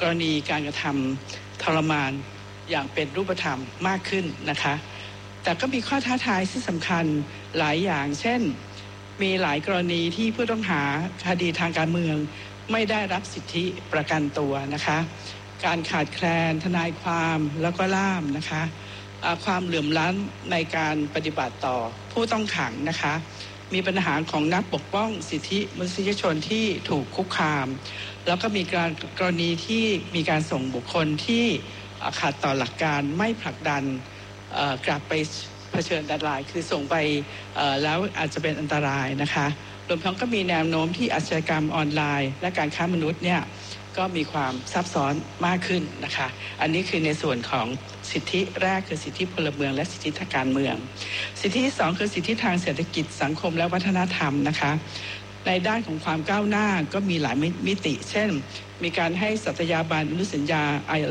รณีการกระทำทรมานอย่างเป็นรูปธรรมมากขึ้นนะคะแต่ก็มีข้อท้าทายที่สำคัญหลายอย่างเช่นมีหลายกรณีที่ผู้ต้องหาคดีทางการเมืองไม่ได้รับสิทธิประกันตัวนะคะการขาดแคลนทนายความแล้วก็ล่ามนะคะความเหลื่อมล้ำในการปฏิบัติต่อผู้ต้องขังนะคะมีปัญหาของนักปกป้องสิทธิมนุษยชนที่ถูกคุกคามแล้วก็มีกรณีที่มีการส่งบุคคลที่ขัดต่อหลักการไม่ผลักดันกลับไปเผชิญอันตรายคือส่งไปแล้วอาจจะเป็นอันตรายนะคะรวมทั้งก็มีแนวโน้มที่อาชญากรรมออนไลน์และการค้ามนุษย์เนี่ยก็มีความซับซ้อนมากขึ้นนะคะอันนี้คือในส่วนของสิทธิแรกคือสิทธิพลเมืองและสิทธิทางการเมืองสิทธิที่2คือสิทธิทางเศรษฐกิจสังคมและวัฒนธรรมนะคะในด้านของความก้าวหน้าก็มีหลายมิติเช่นมีการให้สัตยาบันอนุสัญญา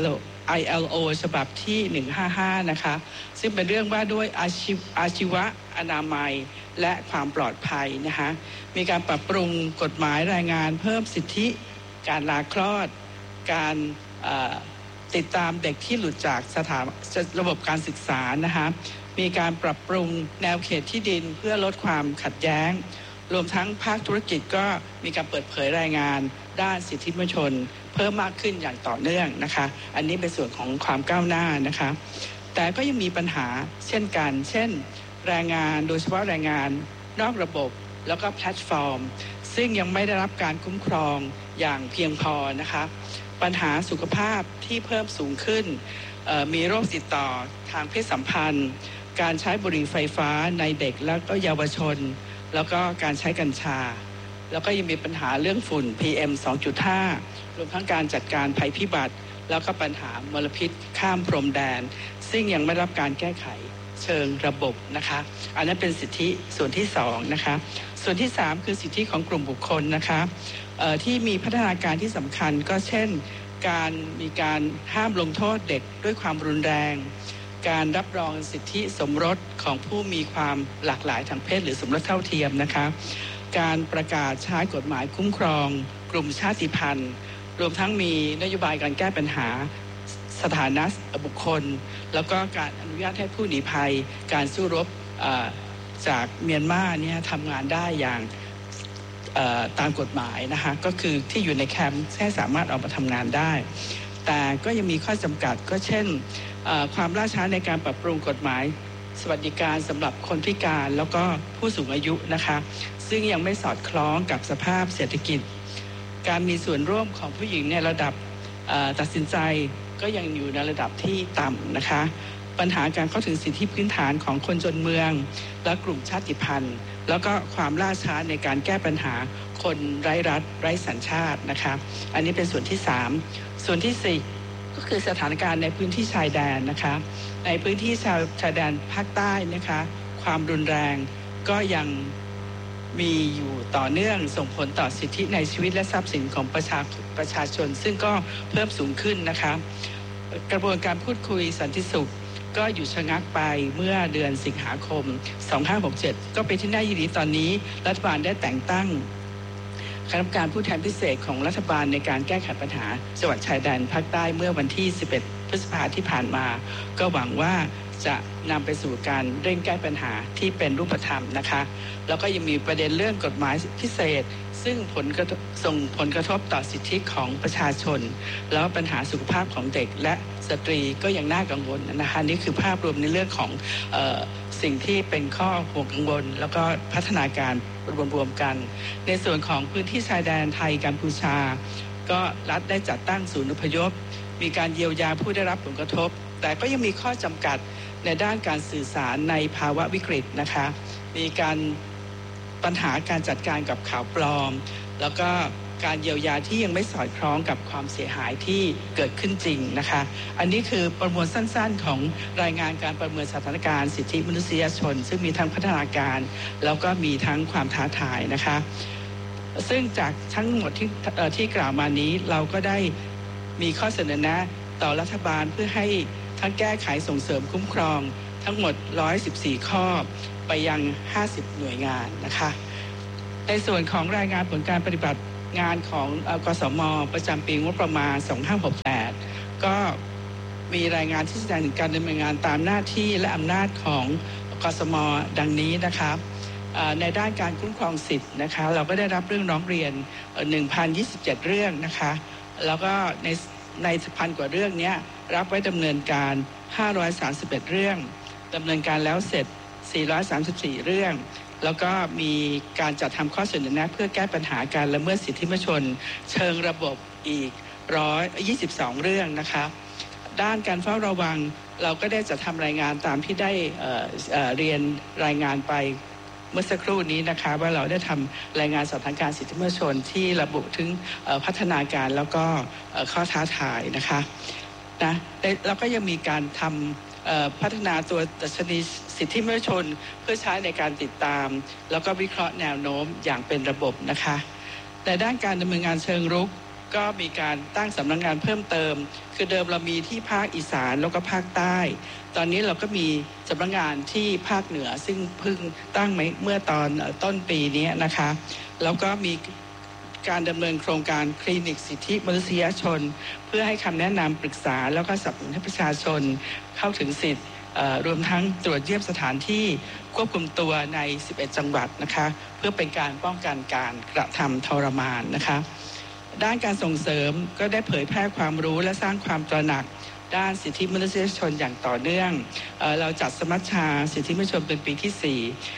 ILO ฉบับที่155นะคะซึ่งเป็นเรื่องว่าด้วยอาชีวะอนามัยและความปลอดภัยนะคะมีการปรับปรุงกฎหมายแรงงานเพิ่มสิทธิการลาคลอดการติดตามเด็กที่หลุดจากระบบการศึกษานะคะมีการปรับปรุงแนวเขตที่ดินเพื่อลดความขัดแย้งรวมทั้งภาคธุรกิจก็มีการเปิดเผยรายงานด้านสิทธิมนุษยชนเพิ่มมากขึ้นอย่างต่อเนื่องนะคะอันนี้เป็นส่วนของความก้าวหน้านะคะแต่ก็ยังมีปัญหาเช่นกันเช่นแรงงานโดยเฉพาะแรงงานนอกระบบแล้วก็แพลตฟอร์มซึ่งยังไม่ได้รับการคุ้มครองอย่างเพียงพอนะคะปัญหาสุขภาพที่เพิ่มสูงขึ้นมีโรคติดต่อทางเพศสัมพันธ์การใช้บุหรี่ไฟฟ้าในเด็กและก็เยาวชนแล้วก็การใช้กัญชาแล้วก็ยังมีปัญหาเรื่องฝุ่น PM 2.5 รวมทั้งการจัดการภัยพิบัติแล้วก็ปัญหามลพิษข้ามพรมแดนซึ่งยังไม่รับการแก้ไขเชิงระบบนะคะอันนั้นเป็นสิทธิส่วนที่2นะคะส่วนที่3คือสิทธิของกลุ่มบุคคลนะคะที่มีพัฒนาการที่สำคัญก็เช่นมีการห้ามลงโทษเด็กด้วยความรุนแรงการรับรองสิทธิสมรสของผู้มีความหลากหลายทางเพศหรือสมรสเท่าเทียมนะคะการประกาศใช้กฎหมายคุ้มครองกลุ่มชาติพันธุ์รวมทั้งมีนโยบายการแก้ปัญหาสถานะบุคคลแล้วก็การอนุญาตให้ผู้หนีภัยการสู้รบจากเมียนมาเนี่ยทำงานได้อย่างตามกฎหมายนะคะก็คือที่อยู่ในแคมป์แค่สามารถออกมาทำงานได้แต่ก็ยังมีข้อจำกัดก็เช่นความล่าช้าในการปรับปรุงกฎหมายสวัสดิการสำหรับคนพิการแล้วก็ผู้สูงอายุนะคะซึ่งยังไม่สอดคล้องกับสภาพเศรษฐกิจการมีส่วนร่วมของผู้หญิงในระดับตัดสินใจก็ยังอยู่ในระดับที่ต่ำนะคะปัญหาการเข้าถึงสิทธิพื้นฐานของคนจนเมืองและกลุ่มชาติพันธุ์แล้วก็ความล่าช้าในการแก้ปัญหาคนไร้รัฐไร้สัญชาตินะคะอันนี้เป็นส่วนที่3ส่วนที่4ก็คือสถานการณ์ในพื้นที่ชายแดนนะคะในพื้นที่ชายแดนภาคใต้นะคะความรุนแรงก็ยังมีอยู่ต่อเนื่องส่งผลต่อสิทธิในชีวิตและทรัพย์สินของประชาชนซึ่งก็เพิ่มสูงขึ้นนะคะกระบวนการพูดคุยสันติสุขก็อยู่ชะงักไปเมื่อเดือนสิงหาคม2567ก็เป็นที่น่ายินดีตอนนี้รัฐบาลได้แต่งตั้งคณะกรรมการผู้แทนพิเศษของรัฐบาลในการแก้ไขปัญหาจังหวัดชายแดนภาคใต้เมื่อวันที่11พฤษภาคมที่ผ่านมาก็หวังว่าจะนำไปสู่การเร่งแก้ปัญหาที่เป็นรูปธรรมนะคะแล้วก็ยังมีประเด็นเรื่องกฎหมายพิเศษซึ่งส่งผลกระทบต่อสิทธิของประชาชนแล้วปัญหาสุขภาพของเด็กและสตรีก็ยังน่ากังวลนะคะนี่คือภาพรวมในเรื่องของสิ่งที่เป็นข้อห่วงกังวลแล้วก็พัฒนาการรวมกันในส่วนของพื้นที่ชายแดนไทยกัมพูชาก็รัฐได้จัดตั้งศูนย์อพยพมีการเยียวยาผู้ได้รับผลกระทบแต่ก็ยังมีข้อจำกัดในด้านการสื่อสารในภาวะวิกฤตนะคะมีปัญหาการจัดการกับข่าวปลอมแล้วก็การเยียวยาที่ยังไม่สอดคล้องกับความเสียหายที่เกิดขึ้นจริงนะคะอันนี้คือประมวลสั้นๆของรายงานการประเมินสถานการณ์สิทธิมนุษยชนซึ่งมีทั้งพัฒนาการแล้วก็มีทั้งความท้าทายนะคะซึ่งจากทั้งหมดที่กล่าวมานี้เราก็ได้มีข้อเสนอแนะต่อรัฐบาลเพื่อให้ทั้งแก้ไขส่งเสริมคุ้มครองทั้งหมด114ข้อไปยัง50หน่วยงานนะคะในส่วนของรายงานผลการปฏิบัติงานของกสม.ประจำปีงบประมาณ2568ก็มีรายงานที่แสดงถึงการดำเนินงานตามหน้าที่และอำนาจของกสม.ดังนี้นะคะในด้านการคุ้มครองสิทธิ์นะคะเราก็ได้รับเรื่องร้องเรียน 1,027 เรื่องนะคะแล้วก็ใน1,000 กว่าเรื่องนี้รับไว้ดำเนินการ531เรื่องดำเนินการแล้วเสร็จ434เรื่องแล้วก็มีการจัดทำข้อเสนอแนะเพื่อแก้ปัญหาการละเมิดสิทธิมนุษยชนเชิงระบบอีก122เรื่องนะคะด้านการเฝ้าระวังเราก็ได้จัดทำรายงานตามที่ได้เรียนรายงานไปเมื่อสักครู่นี้นะคะว่าเราได้ทำรายงานสถานการณ์สิทธิมนุษยชนที่ระบุถึงพัฒนาการแล้วก็ข้อท้าทายนะคะแล้วก็ยังมีการทำพัฒนาตัวดัชนีสิทธิมนุษยชนเพื่อใช้ในการติดตามแล้วก็วิเคราะห์แนวโน้มอย่างเป็นระบบนะคะแต่ด้านการดำเนินงานเชิงรุกก็มีการตั้งสำนักงานเพิ่มเติมคือเดิมเรามีที่ภาคอีสานแล้วก็ภาคใต้ตอนนี้เราก็มีสำนักงานที่ภาคเหนือซึ่งเพิ่งตั้งเมื่อตอนต้นปีนี้นะคะแล้วก็มีการดำเนินโครงการคลินิกสิทธิมนุษยชนเพื่อให้คำแนะนำปรึกษาแล้วก็สนับสนุนให้ประชาชนเข้าถึงสิทธิ์รวมทั้งตรวจเยี่ยมสถานที่ควบคุมตัวใน11จังหวัดนะคะเพื่อเป็นการป้องกันการกระทำทรมานนะคะด้านการส่งเสริมก็ได้เผยแพร่ความรู้และสร้างความตระหนักด้านสิทธิมนุษยชนอย่างต่อเนื่องเราจัดสมัชชาสิทธิมนุษยชนเป็นปีที่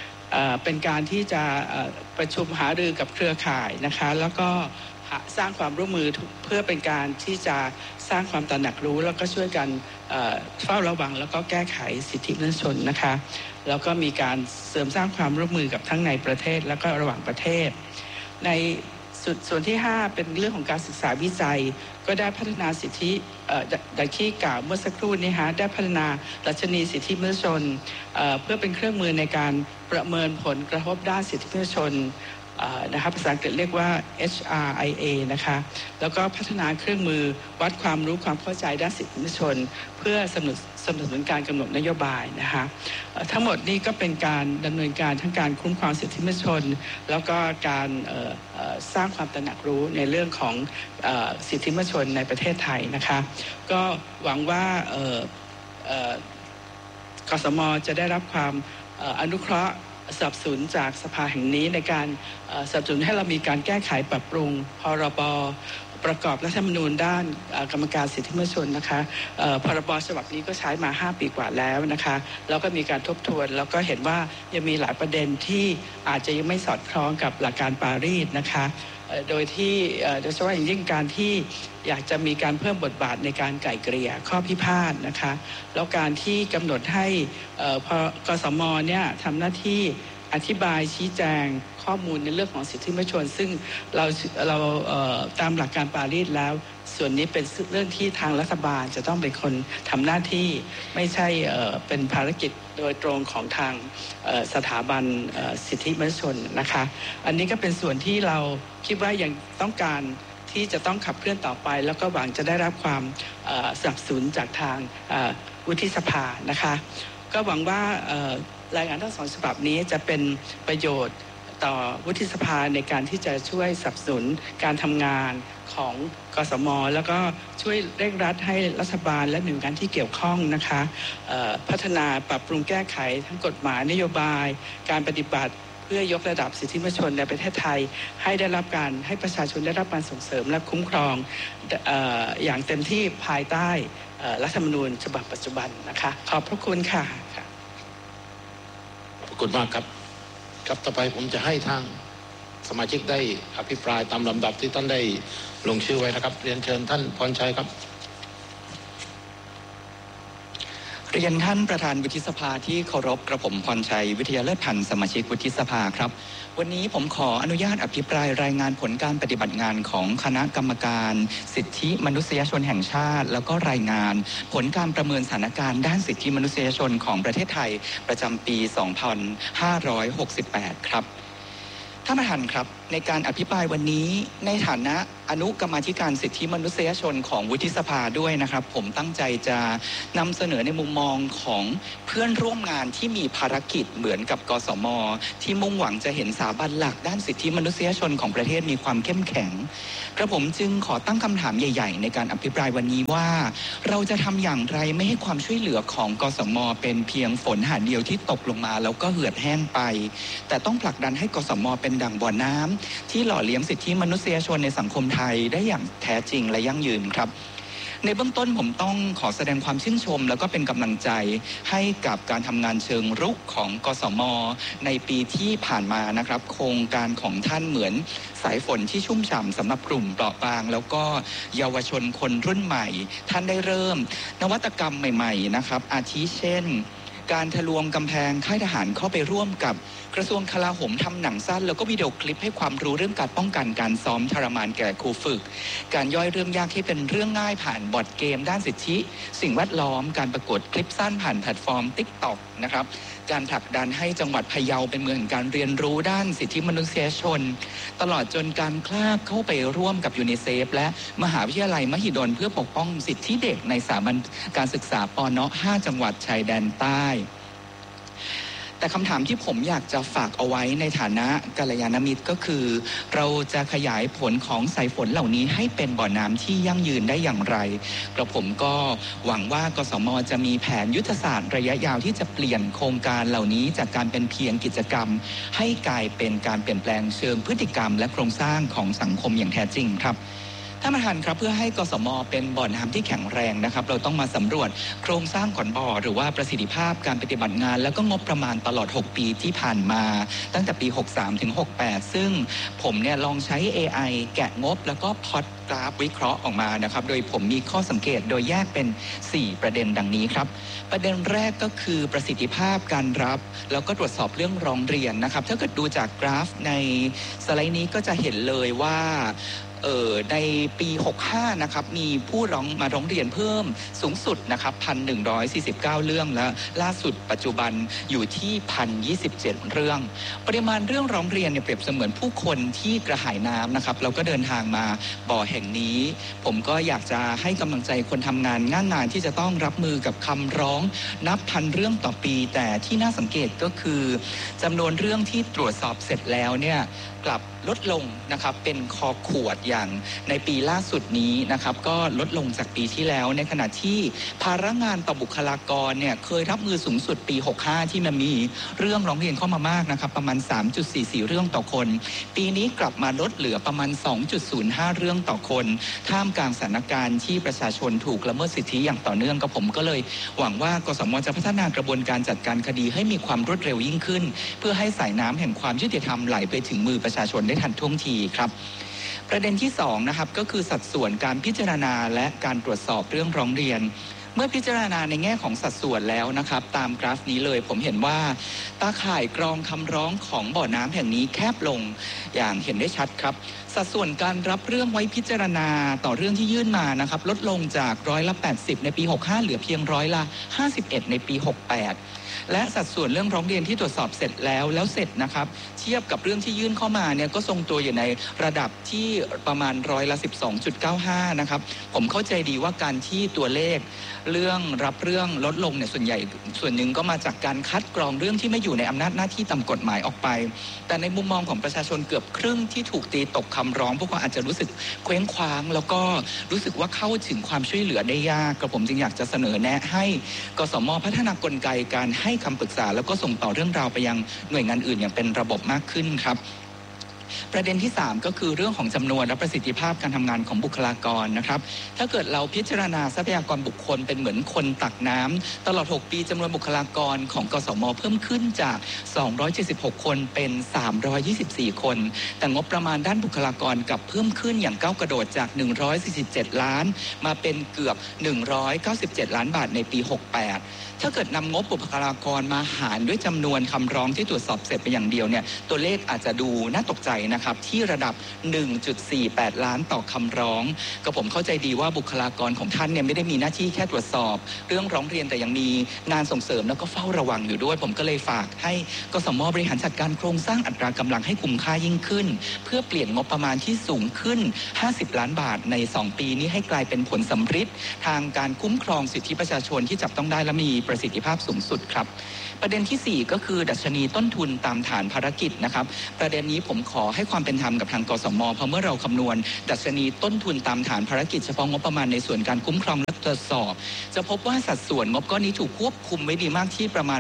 4เป็นการที่จะประชุมหารือกับเครือข่ายนะคะแล้วก็สร้างความร่วมมือเพื่อเป็นการที่จะสร้างความตระหนักรู้แล้วก็ช่วยกันเฝ้าระวังแล้วก็แก้ไขสิทธิมนุษยชนนะคะแล้วก็มีการเสริมสร้างความร่วมมือกับทั้งในประเทศและก็ระหว่างประเทศในส่วนที่5เป็นเรื่องของการศึกษาวิจัยก็ได้พัฒนาสิทธิดังที่กล่าวเมื่อสักครู่นี้ได้พัฒนาดัชนีสิทธิมนุษยชนเพื่อเป็นเครื่องมือในการประเมินผลกระทบด้านสิทธิมนุษยชนนะคะภาษาอังกฤษเรียกว่า HRIA นะคะแล้วก็พัฒนาเครื่องมือวัดความรู้ความเข้าใจด้านสิทธิมนุษยชนเพื่อสนับสนุนการกำหนดนโยบายนะคะทั้งหมดนี้ก็เป็นการดำเนินการทั้งการคุ้มครองสิทธิมนุษยชนแล้วก็การสร้างความตระหนักรู้ในเรื่องของสิทธิมนุษยชนในประเทศไทยนะคะก็หวังว่ากสม.จะได้รับความอนุเคราะห์สนับสนุนจากสภาแห่งนี้ในการสนับสนุนให้เรามีการแก้ไขปรับปรุงพรบประกอบรัฐธรรมนูญด้านกรรมการสิทธิมนุษยชนนะคะพรบฉบับนี้ก็ใช้มา5 ปีกว่าแล้วนะคะแล้วก็มีการทบทวนแล้วก็เห็นว่ายังมีหลายประเด็นที่อาจจะยังไม่สอดคล้องกับหลักการปารีสนะคะโดยเฉพาะอย่างยิ่งการที่อยากจะมีการเพิ่มบทบาทในการไกล่เกลี่ยข้อพิพาทนะคะแล้วการที่กำหนดให้กสม.เนี่ยทำหน้าที่อธิบายชี้แจงข้อมูลในเรื่องของสิทธิมนุษยชนซึ่งเราตามหลักการปารีสแล้วส่วนนี้เป็นเรื่องที่ทางรัฐบาลจะต้องเป็นคนทำหน้าที่ไม่ใช่เป็นภารกิจโดยตรงของทางสถาบันสิทธิมนุษยชนนะคะอันนี้ก็เป็นส่วนที่เราคิดว่ายังต้องการที่จะต้องขับเคลื่อนต่อไปแล้วก็หวังจะได้รับความสนับสนุนจากทางวุฒิสภานะคะก็หวังว่ารายงานทั้ง2 ฉบับนี้จะเป็นประโยชน์ต่อวุฒิสภาในการที่จะช่วยสนับสนุนการทำงานของกสม.แล้วก็ช่วยเร่งรัดให้รัฐบาลและหน่วยงานที่เกี่ยวข้องนะคะพัฒนาปรับปรุงแก้ไขทั้งกฎหมายนโยบายการปฏิบัติเพื่อยกระดับสิทธิมนุษยชนในประเทศไทยให้ประชาชนได้รับการส่งเสริมและคุ้มครองอย่างเต็มที่ภายใต้รัฐธรรมนูญฉบับปัจจุบันนะคะขอบพระคุณค่ะขอบคุณมากครับครับต่อไปผมจะให้ทางสมาชิกได้อภิปรายตามลำดับที่ท่านได้ลงชื่อไว้นะครับเรียนเชิญท่านพรชัยครับเรียนท่านประธานวุฒิสภาที่เคารพกระผมพรชัยวิทยาเลิศพันธ์สมาชิกวุฒิสภาครับวันนี้ผมขออนุญาตอภิปรายรายงานผลการปฏิบัติงานของคณะกรรมการสิทธิมนุษยชนแห่งชาติแล้วก็รายงานผลการประเมินสถานการณ์ด้านสิทธิมนุษยชนของประเทศไทยประจำปี 2568 ครับท่านประธานครับในการอภิปรายวันนี้ในฐานะอนุกรรมาธิการสิทธิมนุษยชนของวุฒิสภาด้วยนะครับผมตั้งใจจะนำเสนอในมุมมองของเพื่อนร่วมงานที่มีภารกิจเหมือนกับกสม.ที่มุ่งหวังจะเห็นสถาบันหลักด้านสิทธิมนุษยชนของประเทศมีความเข้มแข็งกระผมจึงขอตั้งคำถามใหญ่ๆในการอภิปรายวันนี้ว่าเราจะทำอย่างไรไม่ให้ความช่วยเหลือของกสม.เป็นเพียงฝนหาเดียวที่ตกลงมาแล้วก็เหือดแห้งไปแต่ต้องผลักดันให้กสม.เป็นดั่งบ่อน้ำที่หล่อเลี้ยงสิทธิมนุษยชนในสังคมไทยได้อย่างแท้จริงและยั่งยืนครับในเบื้องต้นผมต้องขอแสดงความชื่นชมแล้วก็เป็นกำลังใจให้กับการทำงานเชิงรุกของกสม.ในปีที่ผ่านมานะครับโครงการของท่านเหมือนสายฝนที่ชุ่มฉ่ำสำหรับกลุ่มเปราะบางแล้วก็เยาวชนคนรุ่นใหม่ท่านได้เริ่มนวัตกรรมใหม่ๆนะครับอาทิเช่นการทะลวงกำแพงค่ายทหารเข้าไปร่วมกับกระทรวงกลาโหมทำหนังสั้นแล้วก็วิดีโอคลิปให้ความรู้เรื่องการป้องกันการซ้อมทรมานแก่ครูฝึกการย่อยเรื่องยากให้เป็นเรื่องง่ายผ่านบอร์ดเกมด้านสิทธิสิ่งแวดล้อมการประกวดคลิปสั้นผ่านแพลตฟอร์ม TikTok นะครับการผลักดันให้จังหวัดพะเยาเป็นเมืองแห่งการเรียนรู้ด้านสิทธิมนุษยชนตลอดจนการคลาบเข้าไปร่วมกับยูนิเซฟและมหาวิทยาลัยมหิดลเพื่อปกป้องสิทธิเด็กในสถาบันการศึกษาปน.5 จังหวัดชายแดนใต้แต่คำถามที่ผมอยากจะฝากเอาไว้ในฐานะกัลยาณมิตรก็คือเราจะขยายผลของสายฝนเหล่านี้ให้เป็นบ่อน้ำที่ยั่งยืนได้อย่างไรกระผมก็หวังว่ากสม.จะมีแผนยุทธศาสตร์ระยะยาวที่จะเปลี่ยนโครงการเหล่านี้จากการเป็นเพียงกิจกรรมให้กลายเป็นการเปลี่ยนแปลงเชิงพฤติกรรมและโครงสร้างของสังคมอย่างแท้จริงครับท่านประธานครับเพื่อให้กสม.เป็นบ่อน้ำที่แข็งแรงนะครับเราต้องมาสำรวจโครงสร้างก่อนบ่อหรือว่าประสิทธิภาพการปฏิบัติงานแล้วก็งบประมาณตลอด6ปีที่ผ่านมาตั้งแต่ปี63ถึง68ซึ่งผมเนี่ยลองใช้ AI แกะงบแล้วก็พล็อตกราฟวิเคราะห์ออกมานะครับโดยผมมีข้อสังเกตโดยแยกเป็น4ประเด็นดังนี้ครับประเด็นแรกก็คือประสิทธิภาพการรับแล้วก็ตรวจสอบเรื่องร้องเรียนนะครับถ้าเกิดดูจากกราฟในสไลด์นี้ก็จะเห็นเลยว่าในปี65นะครับมีผู้มาร้องเรียนเพิ่มสูงสุดนะครับ 1,149 เรื่องและล่าสุดปัจจุบันอยู่ที่ 1,027 เรื่องปริมาณเรื่องร้องเรียนเนี่ยเปรียบเสมือนผู้คนที่กระหายน้ำนะครับเราก็เดินทางมาบ่อแห่งนี้ผมก็อยากจะให้กำลังใจคนทำงานงานที่จะต้องรับมือกับคำร้องนับพันเรื่องต่อปีแต่ที่น่าสังเกตก็คือจำนวนเรื่องที่ตรวจสอบเสร็จแล้วเนี่ยกลับลดลงนะครับเป็นคอขวดอย่างในปีล่าสุดนี้นะครับก็ลดลงจากปีที่แล้วในขณะที่ภาระงานต่อบุคลากรเนี่ยเคยรับมือสูงสุดปี65ที่มันมีเรื่องร้องเรียนเข้ามามากนะครับประมาณ 3.44 เรื่องต่อคนปีนี้กลับมาลดเหลือประมาณ 2.05 เรื่องต่อคนท่ามกลางสถานการณ์ที่ประชาชนถูกละเมิดสิทธิอย่างต่อเนื่องกับผมก็เลยหวังว่ากสม.จะพัฒนากระบวนการจัดการคดีให้มีความรวดเร็วยิ่งขึ้นเพื่อให้สายน้ำแห่งความยุติธรรมไหลไปถึงมือประชาชนได้ทันท่วงทีครับประเด็นที่2นะครับก็คือสัดส่วนการพิจารณาและการตรวจสอบเรื่องร้องเรียนเมื่อพิจารณาในแง่ของสัดส่วนแล้วนะครับตามกราฟนี้เลยผมเห็นว่าตาข่ายกรองคำร้องของบ่อน้ำแห่งนี้แคบลงอย่างเห็นได้ชัดครับสัดส่วนการรับเรื่องไว้พิจารณาต่อเรื่องที่ยื่นมานะครับลดลงจาก80%ในปี65เหลือเพียง51%ในปี68และสัดส่วนเรื่องร้องเรียนที่ตรวจสอบเสร็จแล้วเสร็จนะครับเทียบกับเรื่องที่ยื่นเข้ามาเนี่ยก็ทรงตัวอยู่ในระดับที่ประมาณ12.95นะครับผมเข้าใจดีว่าการที่ตัวเลขเรื่องรับเรื่องลดลงเนี่ยส่วนหนึ่งก็มาจากการคัดกรองเรื่องที่ไม่อยู่ในอำนาจหน้าที่ตามกฎหมายออกไปแต่ในมุมมองของประชาชนเกือบครึ่งที่ถูกตีตกคำร้องพวกเขาอาจจะรู้สึกเคว้งคว้างแล้วก็รู้สึกว่าเข้าถึงความช่วยเหลือได้ยากกระผมจึงอยากจะเสนอแนะให้กสม.พัฒนากลไกการให้คำปรึกษาแล้วก็ส่งต่อเรื่องราวไปยังหน่วยงานอื่นอย่างเป็นระบบมากขึ้นครับประเด็นที่3ก็คือเรื่องของจำนวนและประสิทธิภาพการทำงานของบุคลากรนะครับถ้าเกิดเราพิจารณาทรัพยากรบุคคลเป็นเหมือนคนตักน้ำตลอด6ปีจำนวนบุคลากรของกสม.เพิ่มขึ้นจาก276คนเป็น324คนแต่งบประมาณด้านบุคลากรกลับเพิ่มขึ้นอย่างก้าวกระโดดจาก147ล้านมาเป็นเกือบ197ล้านบาทในปี68ถ้าเกิดนำงบบุคลากรมาหารด้วยจำนวนคำร้องที่ตรวจสอบเสร็จไปอย่างเดียวเนี่ยตัวเลขอาจจะดูน่าตกใจนะครับที่ระดับ 1.48 ล้านต่อคำร้องก็ผมเข้าใจดีว่าบุคลากรของท่านเนี่ยไม่ได้มีหน้าที่แค่ตรวจสอบเรื่องร้องเรียนแต่ยังมีงานส่งเสริมแล้วก็เฝ้าระวังอยู่ด้วยผมก็เลยฝากให้กสม.บริหารจัดการโครงสร้างอัตรากำลังให้คุ้มค่ายิ่งขึ้นเพื่อเปลี่ยนงบประมาณที่สูงขึ้น50 ล้านบาทใน2 ปีนี้ให้กลายเป็นผลสำฤทธิ์ทางการคุ้มครองสิทธิประชาชนที่จับต้องได้และมีประสิทธิภาพสูงสุดครับประเด็นที่4ก็คือดัชนีต้นทุนตามฐานภารกิจนะครับประเด็นนี้ผมขอให้ความเป็นธรรมกับทางกสม.เพราะเมื่อเราคำนวณดัชนีต้นทุนตามฐานภารกิจเฉพาะงบประมาณในส่วนการคุ้มครองและตรวจสอบจะพบว่าสัดส่วนงบก้อนนี้ถูกควบคุมไว้ดีมากที่ประมาณ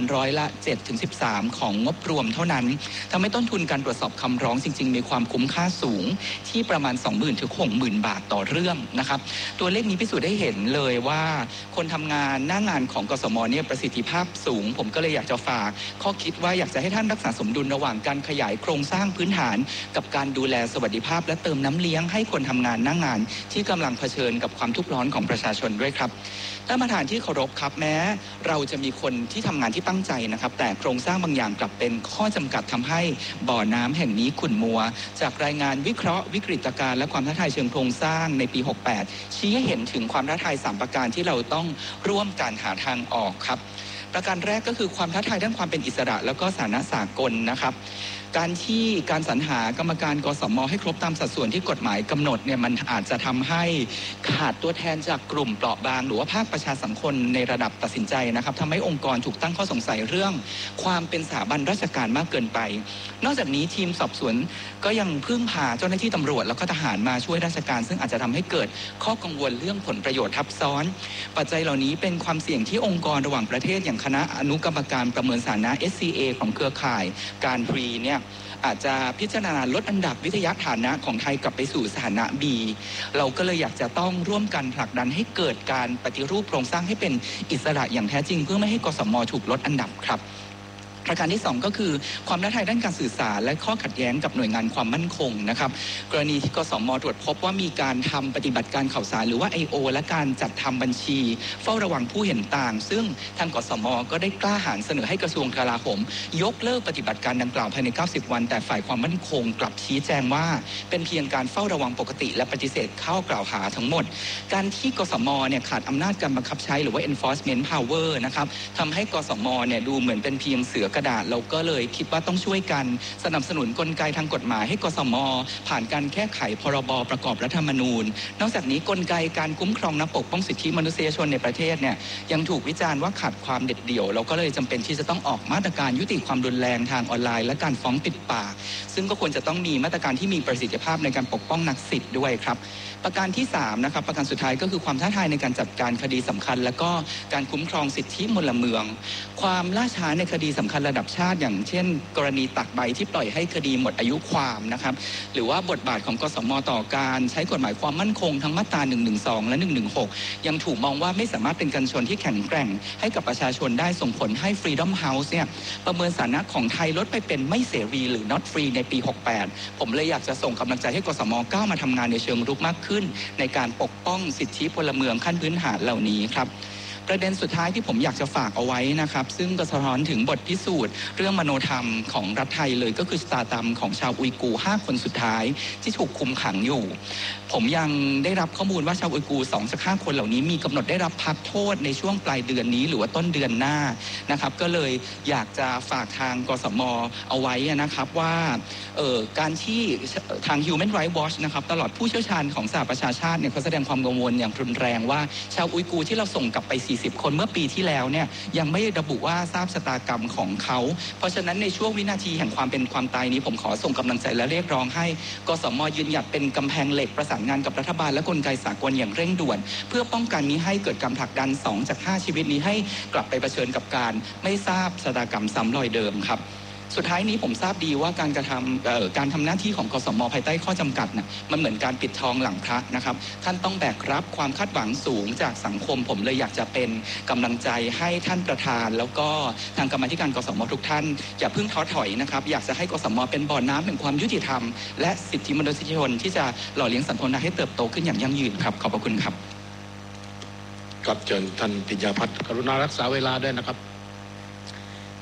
7-13%ของงบรวมเท่านั้นทำให้ต้นทุนการตรวจสอบคำร้องจริงๆมีความคุ้มค่าสูงที่ประมาณ 20,000 ถึง 60,000 บาทต่อเรื่องนะครับตัวเลขนี้พิสูจน์ได้เห็นเลยว่าคนทำงานหน้างานของกสม.เนี่ยประสิทธิภาพสูงผมก็เลยอยากจะฝากข้อคิดว่าอยากจะให้ท่านรักษาสมดุลระหว่างการขยายโครงสร้างพื้นฐานกับการดูแลสวัสดิภาพและเติมน้ำเลี้ยงให้คนทำงานหน้างานที่กำลังเผชิญกับความทุกข์ร้อนของประชาชนด้วยครับท่านประธานที่เคารพครับแม้เราจะมีคนที่ทำงานที่ตั้งใจนะครับแต่โครงสร้างบางอย่างกลับเป็นข้อจำกัดทำให้บ่อน้ำแห่งนี้ขุ่นมัวจากรายงานวิเคราะห์วิกฤตการณ์และความท้าทายเชิงโครงสร้างในปี68ชี้ให้เห็นถึงความท้าทาย3ประการที่เราต้องร่วมกันหาทางออกครับประการแรกก็คือความท้าทายด้านความเป็นอิสระแล้วก็สถานะสากลนะครับการสรรหากรรมการกสม.ให้ครบตามสัดส่วนที่กฎหมายกำหนดเนี่ยมันอาจจะทำให้ขาดตัวแทนจากกลุ่มเปราะบางหรือว่าภาคประชาสังคมในระดับตัดสินใจนะครับทำให้องค์กรถูกตั้งข้อสงสัยเรื่องความเป็นสถาบันราชการมากเกินไปนอกจากนี้ทีมสอบสวนก็ยังพึ่งพาเจ้าหน้าที่ตำรวจแล้วก็ทหารมาช่วยราชการซึ่งอาจจะทำให้เกิดข้อกังวลเรื่องผลประโยชน์ทับซ้อนปัจจัยเหล่านี้เป็นความเสี่ยงที่องค์กรระหว่างประเทศอย่างคณะอนุกรรมการประเมินสถานะ SCA ของเครือข่ายการพรีเนี่ยอาจจะพิจารณาลดอันดับวิทยาฐานะของไทยกลับไปสู่สถานะ B เราก็เลยอยากจะต้องร่วมกันผลักดันให้เกิดการปฏิรูปโครงสร้างให้เป็นอิสระอย่างแท้จริงเพื่อไม่ให้กสม.ถูกลดอันดับครับประการที่2ก็คือความท้าทายด้านการสื่อสารและข้อขัดแย้งกับหน่วยงานความมั่นคงนะครับกรณีที่กสม.ตรวจพบว่ามีการทำปฏิบัติการข่าวสารหรือว่า I.O. และการจัดทำบัญชีเฝ้าระวังผู้เห็นต่างซึ่งทางกสม.ก็ได้กล้าหาญเสนอให้กระทรวงกลาโหมยกเลิกปฏิบัติการดังกล่าวภายใน90 วันแต่ฝ่ายความมั่นคงกลับชี้แจงว่าเป็นเพียงการเฝ้าระวังปกติและปฏิเสธข้อกล่าวหาทั้งหมดการที่กสม.เนี่ยขาดอำนาจการบังคับใช้หรือว่า enforcement power นะครับทำให้กสม.เนี่ยดูเหมือนเป็นเพียงเสือกระดาษเราก็เลยคิดว่าต้องช่วยกันสนับสนุนกลไกทางกฎหมายให้กสม.ผ่านการแก้ไขพรบ.ประกอบรัฐธรรมนูญนอกจากนี้กลไกการคุ้มครองและปกป้องสิทธิมนุษยชนในประเทศเนี่ยยังถูกวิจารณ์ว่าขาดความเด็ดเดี่ยวเราก็เลยจำเป็นที่จะต้องออกมาตรการยุติความรุนแรงทางออนไลน์และการฟ้องปิดปากซึ่งก็ควรจะต้องมีมาตรการที่มีประสิทธิภาพในการปกป้องนักสิทธิ์ด้วยครับประการที่3นะครับประการสุดท้ายก็คือความท้าทายในการจัดการคดีสำคัญและก็การคุ้มครองสิทธิพลเมืองความล่าช้าในคดีสำคัญระดับชาติอย่างเช่นกรณีตักใบที่ปล่อยให้คดีหมดอายุความนะครับหรือว่าบทบาทของกสม.ต่อการใช้กฎหมายความมั่นคงทั้งมาตรา112และ116ยังถูกมองว่าไม่สามารถเป็นกันชนที่แข็งแกร่งให้กับประชาชนได้ส่งผลให้ Freedom House เนี่ยประเมินสถานะของไทยลดไปเป็นไม่เสรีหรือ not free ในปี68ผมเลยอยากจะส่งกำลังใจให้กสม.ก้าวมาทำงานในเชิงรุกมากขึ้นในการปกป้องสิทธิพลเมืองขั้นพื้นฐานเหล่านี้ครับประเด็นสุดท้ายที่ผมอยากจะฝากเอาไว้นะครับซึ่งก็สะท้อนถึงบทพิสูจน์เรื่องมโนธรรมของรัฐไทยเลยก็คือชะตากรรมของชาวอุยกูร์5 คนสุดท้ายที่ถูกคุมขังอยู่ผมยังได้รับข้อมูลว่าชาวอุยกูร์2 จาก 5 คนเหล่านี้มีกำหนดได้รับพักโทษในช่วงปลายเดือนนี้หรือว่าต้นเดือนหน้านะครับก็เลยอยากจะฝากทางกสม.เอาไว้นะครับว่าการที่ทาง Human Rights Watch นะครับตลอดผู้เชี่ยวชาญของสหประชาชาติเนี่ยเขาแสดงความกังวลอย่างรุนแรงว่าชาวอุยกูร์ที่เราส่งกลับไป40 คนเมื่อปีที่แล้วเนี่ยยังไม่ระบุว่าทราบชะตากรรมของเขาเพราะฉะนั้นในช่วงวินาทีแห่งความเป็นความตายนี้ผมขอส่งกำลังใจและเรียกร้องให้กสม.ยืนหยัดเป็นกำแพงเหล็กประสานงานกับรัฐบาลและกลไกสากลอย่างเร่งด่วนเพื่อป้องกันมิให้เกิดการผลักดัน2 จาก 5 ชีวิตนี้ให้กลับไปเผชิญกับการไม่ทราบชะตากรรมซ้ำรอยเดิมครับสุดท้ายนี้ผมทราบดีว่าการทำหน้าที่ของกสม.ภายใต้ข้อจำกัดนะมันเหมือนการปิดทองหลังพระนะครับท่านต้องแบกรับความคาดหวังสูงจากสังคมผมเลยอยากจะเป็นกำลังใจให้ท่านประธานแล้วก็ทางกรรมาธิการกสม.ทุกท่านอย่าเพิ่งท้อถอยนะครับอยากจะให้กสม.เป็นบ่อน้ำแห่งความยุติธรรมและสิทธิมนุษยชนที่จะหล่อเลี้ยงสังคมให้เติบโตขึ้นอย่างยั่งยืนครับขอบพระคุณครับกับเชิญท่านปิญญาภัทรกรุณารักษาเวลาด้วยนะครับ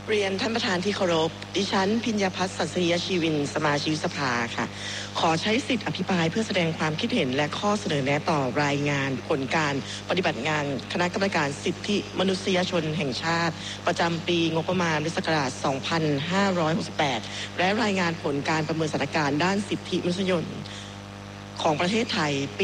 เรียนท่านประธานที่เคารพดิฉันพิญญพัฒน์สัสริยชีวินสมาชิกสภาค่ะขอใช้สิทธิอภิปรายเพื่อแสดงความคิดเห็นและข้อเสนอแนะต่อรายงานผลการปฏิบัติงานคณะกรรมการสิทธิมนุษยชนแห่งชาติประจำปีงบประมาณพุทธศักราช 2568 และรายงานผลการประเมินสถานการณ์ด้านสิทธิมนุษยชนของประเทศไทยปี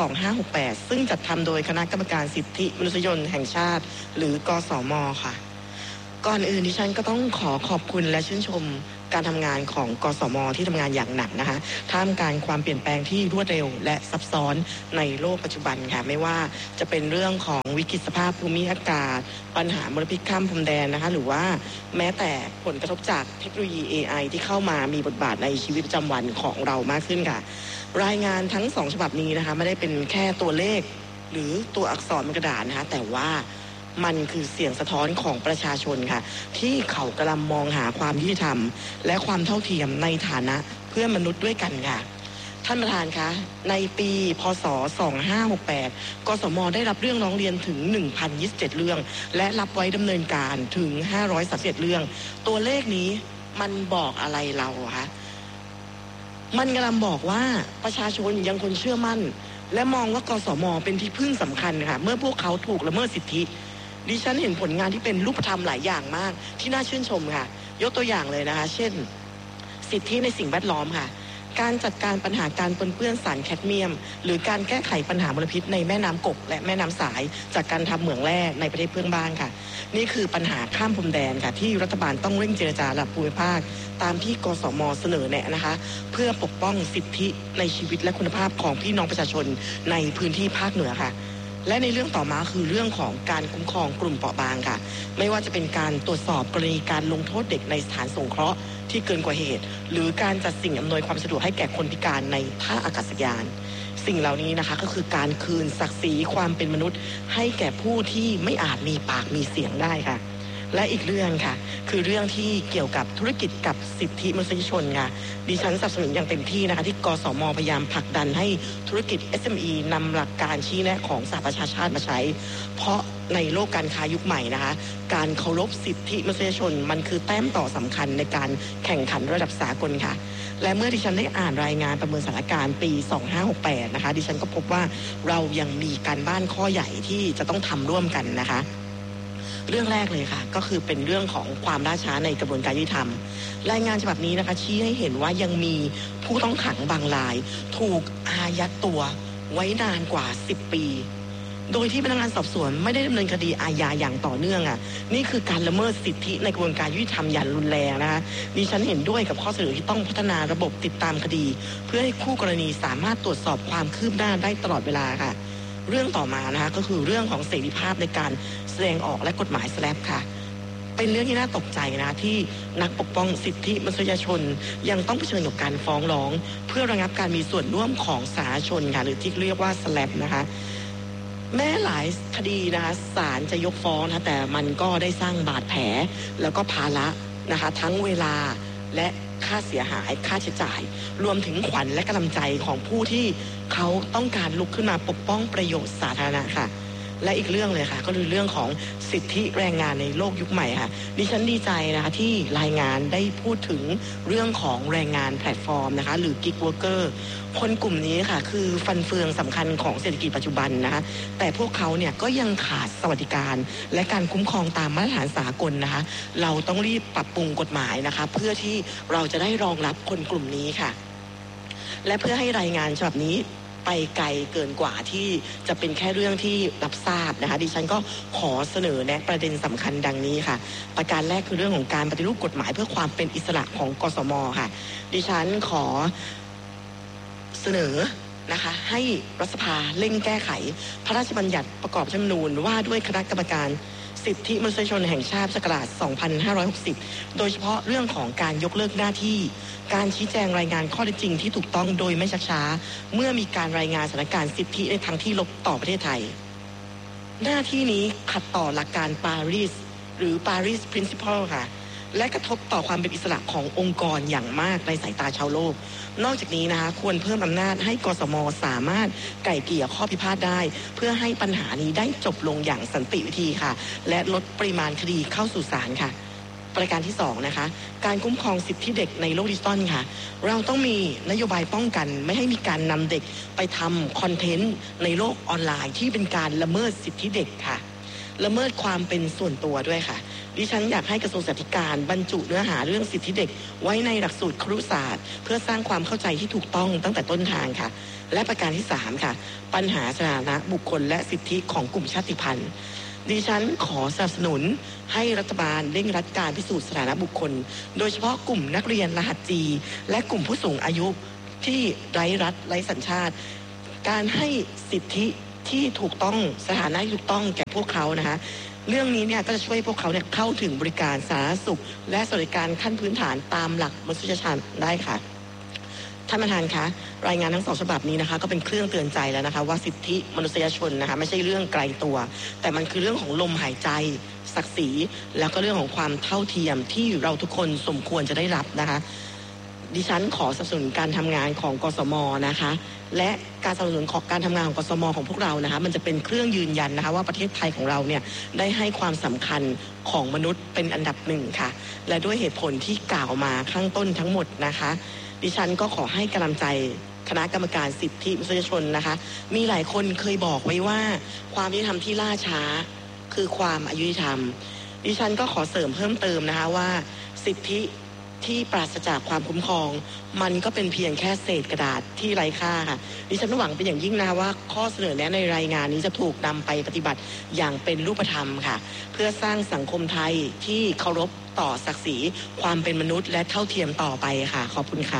2568 ซึ่งจัดทำโดยคณะกรรมการสิทธิมนุษยชนแห่งชาติหรือกสม.ค่ะก่อนอื่นดิฉันก็ต้องขอบคุณและชื่นชมการทำงานของกสม.ที่ทำงานอย่างหนักนะคะท่ามกลางความเปลี่ยนแปลงที่รวดเร็วและซับซ้อนในโลกปัจจุบันค่ะไม่ว่าจะเป็นเรื่องของวิกฤตสภาพภูมิอากาศปัญหามลพิษข้ามพรมแดนนะคะหรือว่าแม้แต่ผลกระทบจากเทคโนโลยี AI ที่เข้ามามีบทบาทในชีวิตประจำวันของเรามากขึ้นค่ะรายงานทั้ง2ฉบับนี้นะคะไม่ได้เป็นแค่ตัวเลขหรือตัวอักษรบนกระดาษนะคะแต่ว่ามันคือเสียงสะท้อนของประชาชนค่ะที่เขากำลังมองหาความยุติธรรมและความเท่าเทียมในฐานะเพื่อนมนุษย์ด้วยกันค่ะท่านประธานคะในปีพ.ศ. 2568 กสม.ได้รับเรื่องร้องเรียนถึง 1,027 เรื่องและรับไว้ดำเนินการถึง531เรื่องตัวเลขนี้มันบอกอะไรเราคะมันกำลังบอกว่าประชาชนยังคงเชื่อมั่นและมองว่ากสม.เป็นที่พึ่งสำคัญค่ะเมื่อพวกเขาถูกละเมิดสิทธิดิฉันเห็นผลงานที่เป็นรูปธรรมหลายอย่างมากที่น่าชื่นชมค่ะยกตัวอย่างเลยนะคะเช่นสิทธิในสิ่งแวดล้อมค่ะการจัดการปัญหาการปนเปื้อนสารแคดเมียมหรือการแก้ไขปัญหามลพิษในแม่น้ำกกและแม่น้ำสายจากการทำเหมืองแร่ในประเทศเพื่อนบ้านค่ะนี่คือปัญหาข้ามพรมแดนค่ะที่รัฐบาลต้องเร่งเจรจาระดับภูมิภาคตามที่กสม.เสนอแนะนะคะเพื่อปกป้องสิทธิในชีวิตและคุณภาพของพี่น้องประชาชนในพื้นที่ภาคเหนือค่ะและในเรื่องต่อมาคือเรื่องของการคุ้มครองกลุ่มเปราะบางค่ะไม่ว่าจะเป็นการตรวจสอบกรณีการลงโทษเด็กในสถานสงเคราะห์ที่เกินกว่าเหตุหรือการจัดสิ่งอำนวยความสะดวกให้แก่คนพิการในท่าอากาศยานสิ่งเหล่านี้นะคะก็คือการคืนศักดิ์ศรีความเป็นมนุษย์ให้แก่ผู้ที่ไม่อาจมีปากมีเสียงได้ค่ะและอีกเรื่องค่ะคือเรื่องที่เกี่ยวกับธุรกิจกับสิทธิมนุษยชนค่ะดิฉันสนับสนุนอย่างเต็มที่นะคะที่กสม.พยายามผลักดันให้ธุรกิจ SME นำหลักการชี้แนะของสหประชาชาติมาใช้เพราะในโลกการค้ายุคใหม่นะคะการเคารพสิทธิมนุษยชนมันคือแต้มต่อสำคัญในการแข่งขันระดับสากลค่ะและเมื่อดิฉันได้อ่านรายงานประเมินสถานการณ์ปี 2568 นะคะดิฉันก็พบว่าเรายังมีการบ้านข้อใหญ่ที่จะต้องทำร่วมกันนะคะเรื่องแรกเลยค่ะก็คือเป็นเรื่องของความล่าช้าในกระบวนการยุติธรรมรายงานฉบับนี้นะคะชี้ให้เห็นว่ายังมีผู้ต้องขังบางรายถูกอายัดตัวไว้นานกว่า10 ปีโดยที่พนักงานสอบสวนไม่ได้ดำเนินคดีอาญาอย่างต่อเนื่องนี่คือการละเมิดสิทธิในกระบวนการยุติธรรมอย่างรุนแรงนะคะดิฉันเห็นด้วยกับข้อเสนอที่ต้องพัฒนาระบบติดตามคดีเพื่อให้คู่กรณีสามารถตรวจสอบความคืบหน้าได้ตลอดเวลาค่ะเรื่องต่อมานะคะก็คือเรื่องของเสรีภาพในการแสดงออกและกฎหมายSLAPPค่ะเป็นเรื่องที่น่าตกใจนะที่นักปกป้องสิทธิมนุษยชนยังต้องเผชิญกับการฟ้องร้องเพื่อระงับการมีส่วนร่วมของสาธารณชนค่ะหรือที่เรียกว่าSLAPPนะคะแม้หลายคดีนะคะศาลจะยกฟ้องนะแต่มันก็ได้สร้างบาดแผลแล้วก็ภาระนะคะทั้งเวลาและค่าเสียหายค่าใช้จ่ายรวมถึงขวัญและกำลังใจของผู้ที่เขาต้องการลุกขึ้นมาปกป้องประโยชน์สาธารณะค่ะและอีกเรื่องเลยค่ะก็คือเรื่องของสิทธิแรงงานในโลกยุคใหม่ค่ะดิฉันดีใจนะคะที่รายงานได้พูดถึงเรื่องของแรงงานแพลตฟอร์มนะคะหรือ Gig Worker คนกลุ่มนี้ค่ะคือฟันเฟืองสำคัญของเศรษฐกิจปัจจุบันนะคะแต่พวกเขาเนี่ยก็ยังขาดสวัสดิการและการคุ้มครองตามมาตรฐานสากลนะคะเราต้องรีบปรับปรุงกฎหมายนะคะเพื่อที่เราจะได้รองรับคนกลุ่มนี้ค่ะและเพื่อให้รายงานฉบับนี้ไปไกลเกินกว่าที่จะเป็นแค่เรื่องที่รับทราบนะคะดิฉันก็ขอเสนอแนะประเด็นสำคัญดังนี้ค่ะประการแรกคือเรื่องของการปฏิรูปกฎหมายเพื่อความเป็นอิสระของกสม.ค่ะดิฉันขอเสนอนะคะให้รัฐสภาเร่งแก้ไขพระราชบัญญัติประกอบรัฐธรรมนูญว่าด้วยคณะกรรมการสิทธิมนุษยชนแห่งชาติศักราช 2560 โดยเฉพาะเรื่องของการยกเลิกหน้าที่การชี้แจงรายงานข้อเท็จจริงที่ถูกต้องโดยไม่ชักช้าเมื่อมีการรายงานสถานการณ์สิทธิในทางที่ลบต่อประเทศไทยหน้าที่นี้ขัดต่อหลักการปารีสหรือ Paris Principle ค่ะและกระทบต่อความเป็นอิสระขององค์กรอย่างมากในสายตาชาวโลกนอกจากนี้นะคะควรเพิ่มอำนาจให้กสม.สามารถไกล่เกลี่ยข้อพิพาทได้เพื่อให้ปัญหานี้ได้จบลงอย่างสันติวิธีค่ะและลดปริมาณคดีเข้าสู่ศาลค่ะประการที่2นะคะการคุ้มครองสิทธิเด็กในโลกดิจิตอลค่ะเราต้องมีนโยบายป้องกันไม่ให้มีการนำเด็กไปทำคอนเทนต์ในโลกออนไลน์ที่เป็นการละเมิดสิทธิเด็กค่ะละเมิดความเป็นส่วนตัวด้วยค่ะดิฉันอยากให้กระทรวงศึกษาธิการบรรจุเนื้อหาเรื่องสิทธิเด็กไว้ในหลักสูตรครุศาสตร์เพื่อสร้างความเข้าใจที่ถูกต้องตั้งแต่ต้นทางค่ะและประการที่3ค่ะปัญหาสถานะบุคคลและสิทธิของกลุ่มชาติพันธุ์ดิฉันขอสนับสนุนให้รัฐบาลเร่งรัดการพิสูจน์สถานะบุคคลโดยเฉพาะกลุ่มนักเรียนรหัสจีและกลุ่มผู้สูงอายุที่ไร้รัฐไร้สัญชาติการให้สิทธิที่ถูกต้องสถานะที่ถูกต้องแก่พวกเขานะคะเรื่องนี้เนี่ยก็จะช่วยพวกเขาเนี่ยเข้าถึงบริการสาธารณสุขและสวัสดิการขั้นพื้นฐานตามหลักมนุษยชาติได้ค่ะท่านประธานคะรายงานทั้ง2ฉบับนี้นะคะก็เป็นเครื่องเตือนใจแล้วนะคะว่าสิทธิมนุษยชนนะคะไม่ใช่เรื่องไกลตัวแต่มันคือเรื่องของลมหายใจศักดิ์ศรีแล้วก็เรื่องของความเท่าเทียมที่เราทุกคนสมควรจะได้รับนะคะดิฉันขอสนับสนุนการทำงานของกสมนะคะและการสนับสนุนของการทำงานของกสมของพวกเรานะคะมันจะเป็นเครื่องยืนยันนะคะว่าประเทศไทยของเราเนี่ยได้ให้ความสำคัญของมนุษย์เป็นอันดับ1ค่ะและด้วยเหตุผลที่กล่าวมาข้างต้นทั้งหมดนะคะดิฉันก็ขอให้กำลังใจคณะกรรมการสิทธิมนุษยชนนะคะมีหลายคนเคยบอกไว้ว่าความยุติธรรมที่ล่าช้าคือความอายุติธรรมดิฉันก็ขอเสริมเพิ่มเติมนะคะว่าสิทธิที่ปราศจากความคุ้มครองมันก็เป็นเพียงแค่เศษกระดาษที่ไร้ค่าค่ะดิฉันหวังเป็นอย่างยิ่งนะคะว่าข้อเสนอแนะในรายงานนี้จะถูกนำไปปฏิบัติอย่างเป็นรูปธรรมค่ะเพื่อสร้างสังคมไทยที่เคารพต่อศักดิ์ศรีความเป็นมนุษย์และเท่าเทียมต่อไปค่ะขอบคุณค่ะ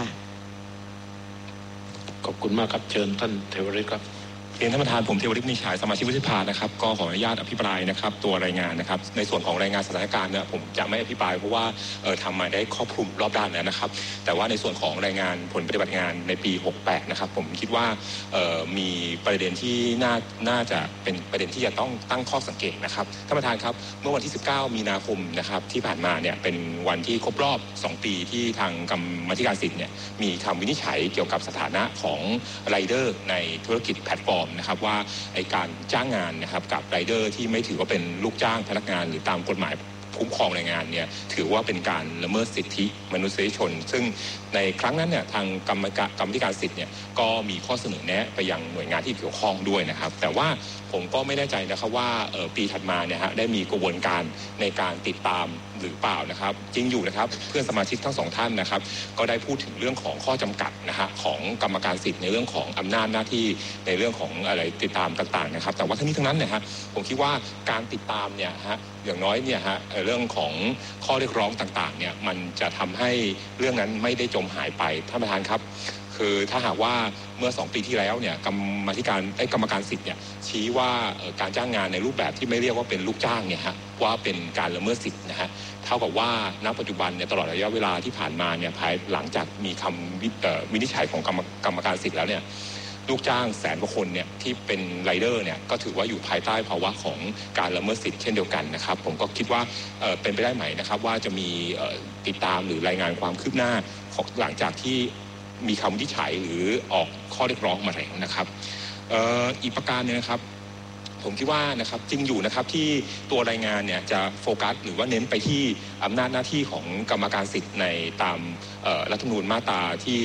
ขอบคุณมากครับเชิญท่านเทวฤทธิ์ครับเรียนท่านประธานผมเทวฤทธิ์นิชัยสมาชิกวุฒิสภานะครับก็ขออนุญาตอภิปรายนะครับตัวรายงานนะครับในส่วนของรายงานสถานการณ์เนี่ยผมจะไม่อภิปรายเพราะว่าทำมาได้ครอบคลุมรอบด้านแล้วนะครับแต่ว่าในส่วนของรายงานผลปฏิบัติงานในปี68นะครับผมคิดว่ามีประเด็นที่น่าจะเป็นประเด็นที่จะต้องตั้งข้อสังเกตนะครับท่านประธานครับเมื่อวันที่19มีนาคมนะครับที่ผ่านมาเนี่ยเป็นวันที่ครบรอบ2ปีที่ทางกรรมธิการสิทธิ์เนี่ยมีคำวินิจฉัยเกี่ยวกับสถานะของไรเดอร์ในธุรกิจแพลตฟอร์มนะครับว่าไอ้การจ้างงานนะครับกับไรเดอร์ที่ไม่ถือว่าเป็นลูกจ้างพนักงานหรือตามกฎหมายคุ้มครองแรงงานเนี่ยถือว่าเป็นการละเมิดสิทธิมนุษยชนซึ่งในครั้งนั้นเนี่ยทางกรรมธิการสิทธิ์เนี่ยก็มีข้อเสนอแนะไปยังหน่วยงานที่เกี่ยวข้องด้วยนะครับแต่ว่าผมก็ไม่แน่ใจนะครับว่าปีถัดมาเนี่ยฮะได้มีกระบวนการในการติดตามหรือเปล่านะครับจริงอยู่นะครับเพื่อนสมาชิกทั้ง2ท่านนะครับก็ได้พูดถึงเรื่องของข้อจำกัดนะฮะของกรรมการสิทธิ์ในเรื่องของอำนาจหน้าที่ในเรื่องของอะไรติดตามต่างๆนะครับแต่ว่าทั้งนี้ทั้งนั้นเนี่ยฮะผมคิดว่าการติดตามเนี่ยฮะอย่างน้อยเนี่ยฮะเรื่องของข้อเรียกร้องต่างๆเนี่ยมันจะทำให้เรื่องนั้นไม่ได้จมหายไปท่านประธานครับคือถ้าหากว่าเมื่อ2ปีที่แล้วเนี่ยกรรมการสิทธิ์เนี่ยชี้ว่าการจ้างงานในรูปแบบที่ไม่เรียกว่าเป็นลูกจ้างเนี่ยฮะว่าเป็นการละเมิดสิทธิ์นะฮะเท่ากับว่าณปัจจุบันเนี่ยตลอดระยะเวลาที่ผ่านมาเนี่ยภายหลังจากมีคำวินิจฉัยของกรรมการสิทธิ์แล้วเนี่ยลูกจ้างแสนกว่าคนเนี่ยที่เป็นไรเดอร์เนี่ยก็ถือว่าอยู่ภายใต้ภาวะของการละเมิดสิทธิ์เช่นเดียวกันนะครับผมก็คิดว่าเป็นไปได้ไหมนะครับว่าจะมีติดตามหรือรายงานความคืบหน้าหลังจากที่มีคำวินิจฉัยหรือออกข้อเรียกร้องมาแล้วนะครับอีกประการนึงนะครับผมคิดว่านะครับจริงอยู่นะครับที่ตัวรายงานเนี่ยจะโฟกัสหรือว่าเน้นไปที่อำนาจหน้าที่ของกรรมการสิทธิ์ในตามรัฐธรรมนูญมาตราที่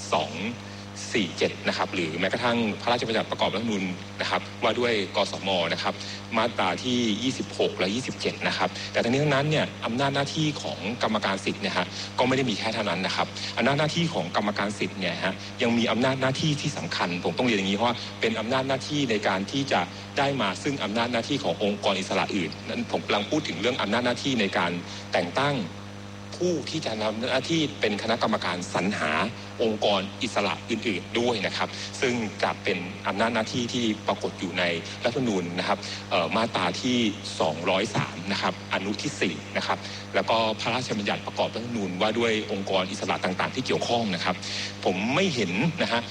247นะครับหรือแม้กระทั่งพระราชบัญญัติประกอบรัฐธรรมนูญนะครับว่าด้วยกสมนะครับมาตราที่26และ27นะครับแต่ทั้งนี้ทั้งนั้นเนี่ยอำนาจหน้าที่ของกรรมการสิทธิ์เนี่ยฮะก็ไม่ได้มีแค่เท่านั้นนะครับอำนาจหน้าที่ของกรรมการสิทธิ์เนี่ยฮะยังมีอำนาจหน้าที่ที่สำคัญผมต้องเรียนอย่างนี้เพราะว่าเป็นอำนาจหน้าที่ในการที่จะได้มาซึ่งอำนาจหน้าที่ขององค์กรอิสระอื่นนั้นผมกำลังพูดถึงเรื่องอำนาจหน้าที่ในการแต่งตั้งผู้ที่จะทำหน้าที่เป็นคณะกรรมการสรรหาองค์กรอิสระอื่นๆด้วยนะครับซึ่งจะเป็นอำนาจหน้าที่ที่ปรากฏอยู่ในรัฐธรรมนูญนะครับมาตราที่203นะครับอนุที่4นะครับแล้วก็พระราชบัญญัติประกอบรัฐธรรมนูญว่าด้วยองค์กรอิสระต่างๆที่เกี่ยวข้องนะครับผมไม่เห็นนะฮะ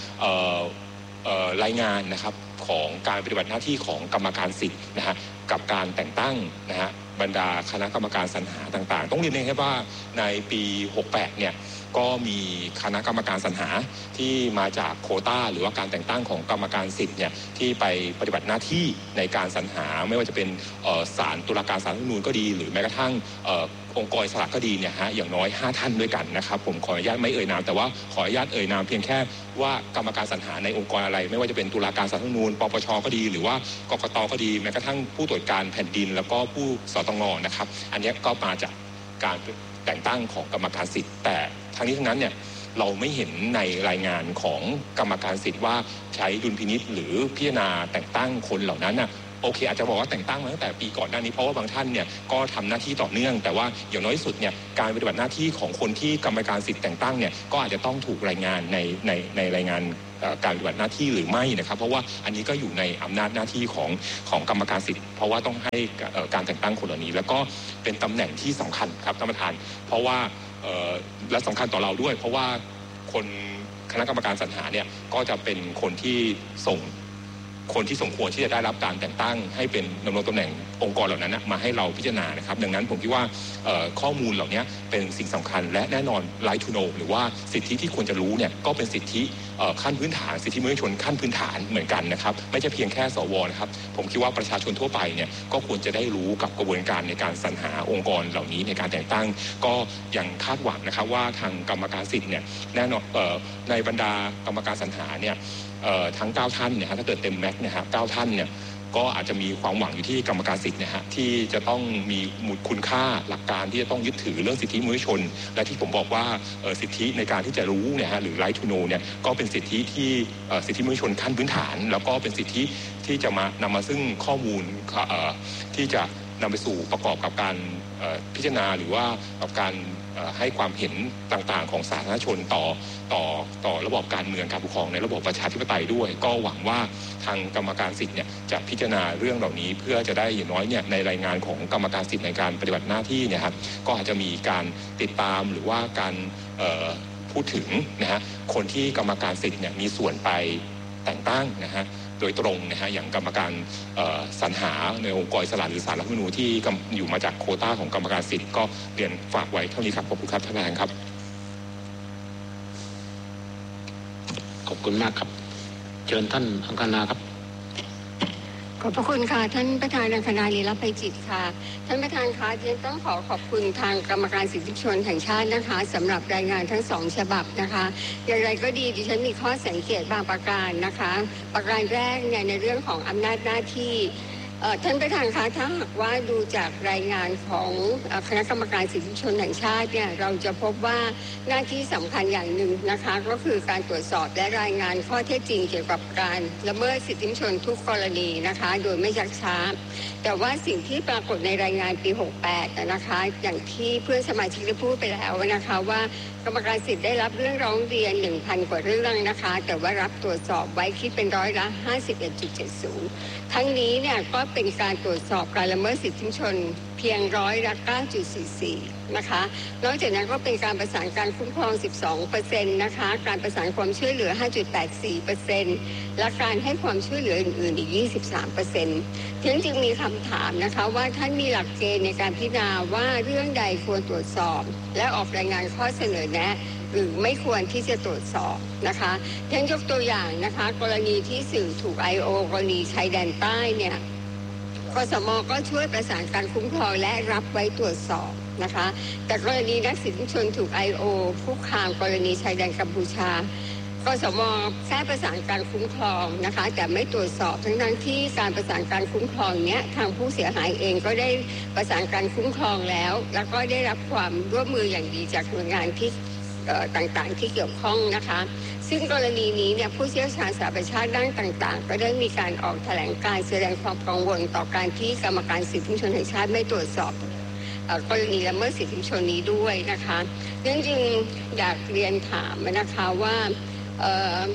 รายงานนะครับของการปฏิบัติหน้าที่ของกรรมการสิทธิ์นะฮะกับการแต่งตั้งนะฮะบรรดาคณะกรรมการสรรหาต่างๆต้องเรียนให้ว่าในปี68เนี่ยก็มีคณะกรรมการสรรหาที่มาจากโควต้าหรือว่าการแต่งตั้งของกรรมการสิทธิ์เนี่ยที่ไปปฏิบัติหน้าที่ในการสรรหาไม่ว่าจะเป็นศาลตุลาการศาลรัฐธรรมนูญก็ดีหรือแม้กระทั่งองค์กรอิสระก็ดีเนี่ยฮะอย่างน้อย5ท่านด้วยกันนะครับผมขออนุญาตไม่เอ่ยนามแต่ว่าขออนุญาตเอ่ยนามเพียงแค่ว่ากรรมการสรรหาในองค์กรอะไรไม่ว่าจะเป็นตุลาการศาลรัฐธรรมนูญปปชก็ดีหรือว่ากกตก็ดีแม้กระทั่งผู้ตรวจการแผ่นดินแล้วก็ผู้สตงนะครับอันนี้ก็มาจากการแต่งตั้งของกรรมการสิทธิ์แต่ทั้งนี้ทั้งนั้นเนี่ยเราไม่เห็นในรายงานของกรรมการสิทธิ์ว่าใช้ดุลพินิจหรือพิจารณาแต่งตั้งคนเหล่านั้นน่ะโอเคอาจจะบอกว่าแต่งตั้งมาตั้งแต่ปีก่อนหน้านี้เพราะว่าบางท่านเนี่ยก็ทำหน้าที่ต่อเนื่องแต่ว่าอย่างน้อยที่สุดเนี่ยการปฏิบัติหน้าที่ของคนที่กรรมการสิทธิ์แต่งตั้งเนี่ยก็อาจจะต้องถูกรายงานในรายงานการปฏิบัติหน้าที่หรือไม่นะครับเพราะว่าอันนี้ก็อยู่ในอำนาจหน้าที่ของกรรมการสิทธิ์เพราะว่าต้องให้การแต่งตั้งคนเหล่านี้แล้วก็เป็นตำแหน่งที่สำคัญครับท่านประธานเพราะว่าและสำคัญต่อเราด้วยเพราะว่าคนคณะกรรมการสรรหาเนี่ยก็จะเป็นคนที่ส่งคนที่สมควรที่จะได้รับการแต่งตั้งให้เป็นดำรงตำแหน่งองค์กรเหล่านั้นมาให้เราพิจารณานะครับดังนั้นผมคิดว่าข้อมูลเหล่านี้เป็นสิ่งสำคัญและแน่นอน right to know หรือว่าสิทธิที่ควรจะรู้เนี่ยก็เป็นสิทธิขั้นพื้นฐานสิทธิมนุษยชนขั้นพื้นฐานเหมือนกันนะครับไม่ใช่เพียงแค่สวนะครับผมคิดว่าประชาชนทั่วไปเนี่ยก็ควรจะได้รู้กับกระบวนการในการสรรหาองค์กรเหล่านี้ในการแต่งตั้งก็ยังคาดหวังนะครับว่าทางกรรมการสิทธิ์เนี่ยแน่นอนในบรรดากรรมการสรรหาเนี่ยทั้ง9ท่านเนี่ยถ้าเกิดเต็มแม็กซ์นะครับ9ท่านเนี่ยก็อาจจะมีความหวังอยู่ที่กรรมการสิทธิ์นะฮะที่จะต้องมีคุณค่าหลักการที่จะต้องยึดถือเรื่องสิทธิมนุษยชนและที่ผมบอกว่าสิทธิในการที่จะรู้เนี่ยฮะหรือ right to know เนี่ยก็เป็นสิทธิที่สิทธิมนุษยชนขั้นพื้นฐานแล้วก็เป็นสิทธิที่จะนำมาซึ่งข้อมูลที่จะนำไปสู่ประกอบกับการพิจารณาหรือว่ากับการให้ความเห็นต่างๆของสาธารณชนต่อระบอบการเมืองการปกครองในระบบประชาธิปไตยด้วยก็หวังว่าทางกรรมการสิทธิ์เนี่ยจะพิจารณาเรื่องเหล่านี้เพื่อจะได้อย่างน้อยเนี่ยในรายงานของกรรมการสิทธิ์ในการปฏิบัติหน้าที่เนี่ยครับก็อาจจะมีการติดตามหรือว่าการพูดถึงนะฮะคนที่กรรมการสิทธิ์เนี่ยมีส่วนไปแต่งตั้งนะฮะโดยตรงนะฮะอย่างกรรมการสรรหาในองค์กรอิสระหรือศาลรัฐธรรมนูญที่อยู่มาจากโควต้าของกรรมการสิทธิ์ก็เรียนฝากไว้เท่านี้ครับขอบคุณครับท่านประธานครับขอบคุณมากครับเชิญท่านอังคณาครับขอบพระคุณค่ะท่านประธานอังคณา ลีลภัยจิตค่ะท่านประธานคะดิฉันต้องขอบคุณทางกรรมการสิทธิชนแห่งชาตินะคะสำหรับรายงานทั้ง2ฉบับนะคะอย่างไรก็ดีดิฉันมีข้อสังเกตบางประการนะคะประการแรกเนี่ยในเรื่องของอำนาจหน้าที่ท่านประธานคะถ้าหากว่าดูจากรายงานของคณะกรรมการสิทธิชนแห่งชาติเนี่ยเราจะพบว่าหน้าที่สำคัญอย่างหนึ่งนะคะก็คือการตรวจสอบและรายงานข้อเท็จจริงเกี่ยวกับการละเมิดสิทธิชนทุกกรณีนะคะโดยไม่ชักช้าแต่ว่าสิ่งที่ปรากฏในรายงานปี68นะคะอย่างที่เพื่อนสมาชิกได้พูดไปแล้วนะคะว่ากรรมการสิทธิ์ได้รับเรื่องร้องเรียน 1,000 กว่าเรื่องนะคะแต่ว่ารับตรวจสอบไว้คิดเป็นร้อยละ 51.70 ทั้งนี้เนี่ยก็เป็นการตรวจสอบการละเมิดสิทธิชนเพียงร้อยละ 9.44 นะคะนอกจากนั้นก็เป็นการประสานการคุ้มครอง 12% นะคะการประสานความช่วยเหลือ 5.84% และการให้ความช่วยเหลืออื่นๆอีก 23% จึงมีคำถามนะคะว่าท่านมีหลักเกณฑ์ในการพิจารณาว่าเรื่องใดควรตรวจสอบและออกรายงานข้อเสนอแนะหรือไม่ควรที่จะตรวจสอบนะคะยกตัวอย่างนะคะกรณีที่สื่อถูก IO กรณีชายแดนใต้เนี่ยกสม.ก็ช่วยประสานการคุ้มครองและรับไว้ตรวจสอบนะคะแต่กรณีนักสิทธิชนถูก IO คุกคามกรณีชายแดนกัมพูชากสม.แค่ประสานการคุ้มครองนะคะแต่ไม่ตรวจสอบทั้งที่การประสานการคุ้มครองเนี้ยทางผู้เสียหายเองก็ได้ประสานการคุ้มครองแล้วก็ได้รับความร่วมมืออย่างดีจากหน่วยงานที่ต่างๆที่เกี่ยวข้องนะคะซึ่งกรณีนี้เนี่ยผู้เชี่ยวชาญสหประชาชาติด้านต่างๆก็ได้มีการออกแถลงการแสดงความกังวลต่อการที่กรรมการสิทธิชนแห่งชาติไม่ตรวจสอบกรณีละเมิดสิทธิชนนี้ด้วยนะคะจริงๆอยากเรียนถามนะคะว่า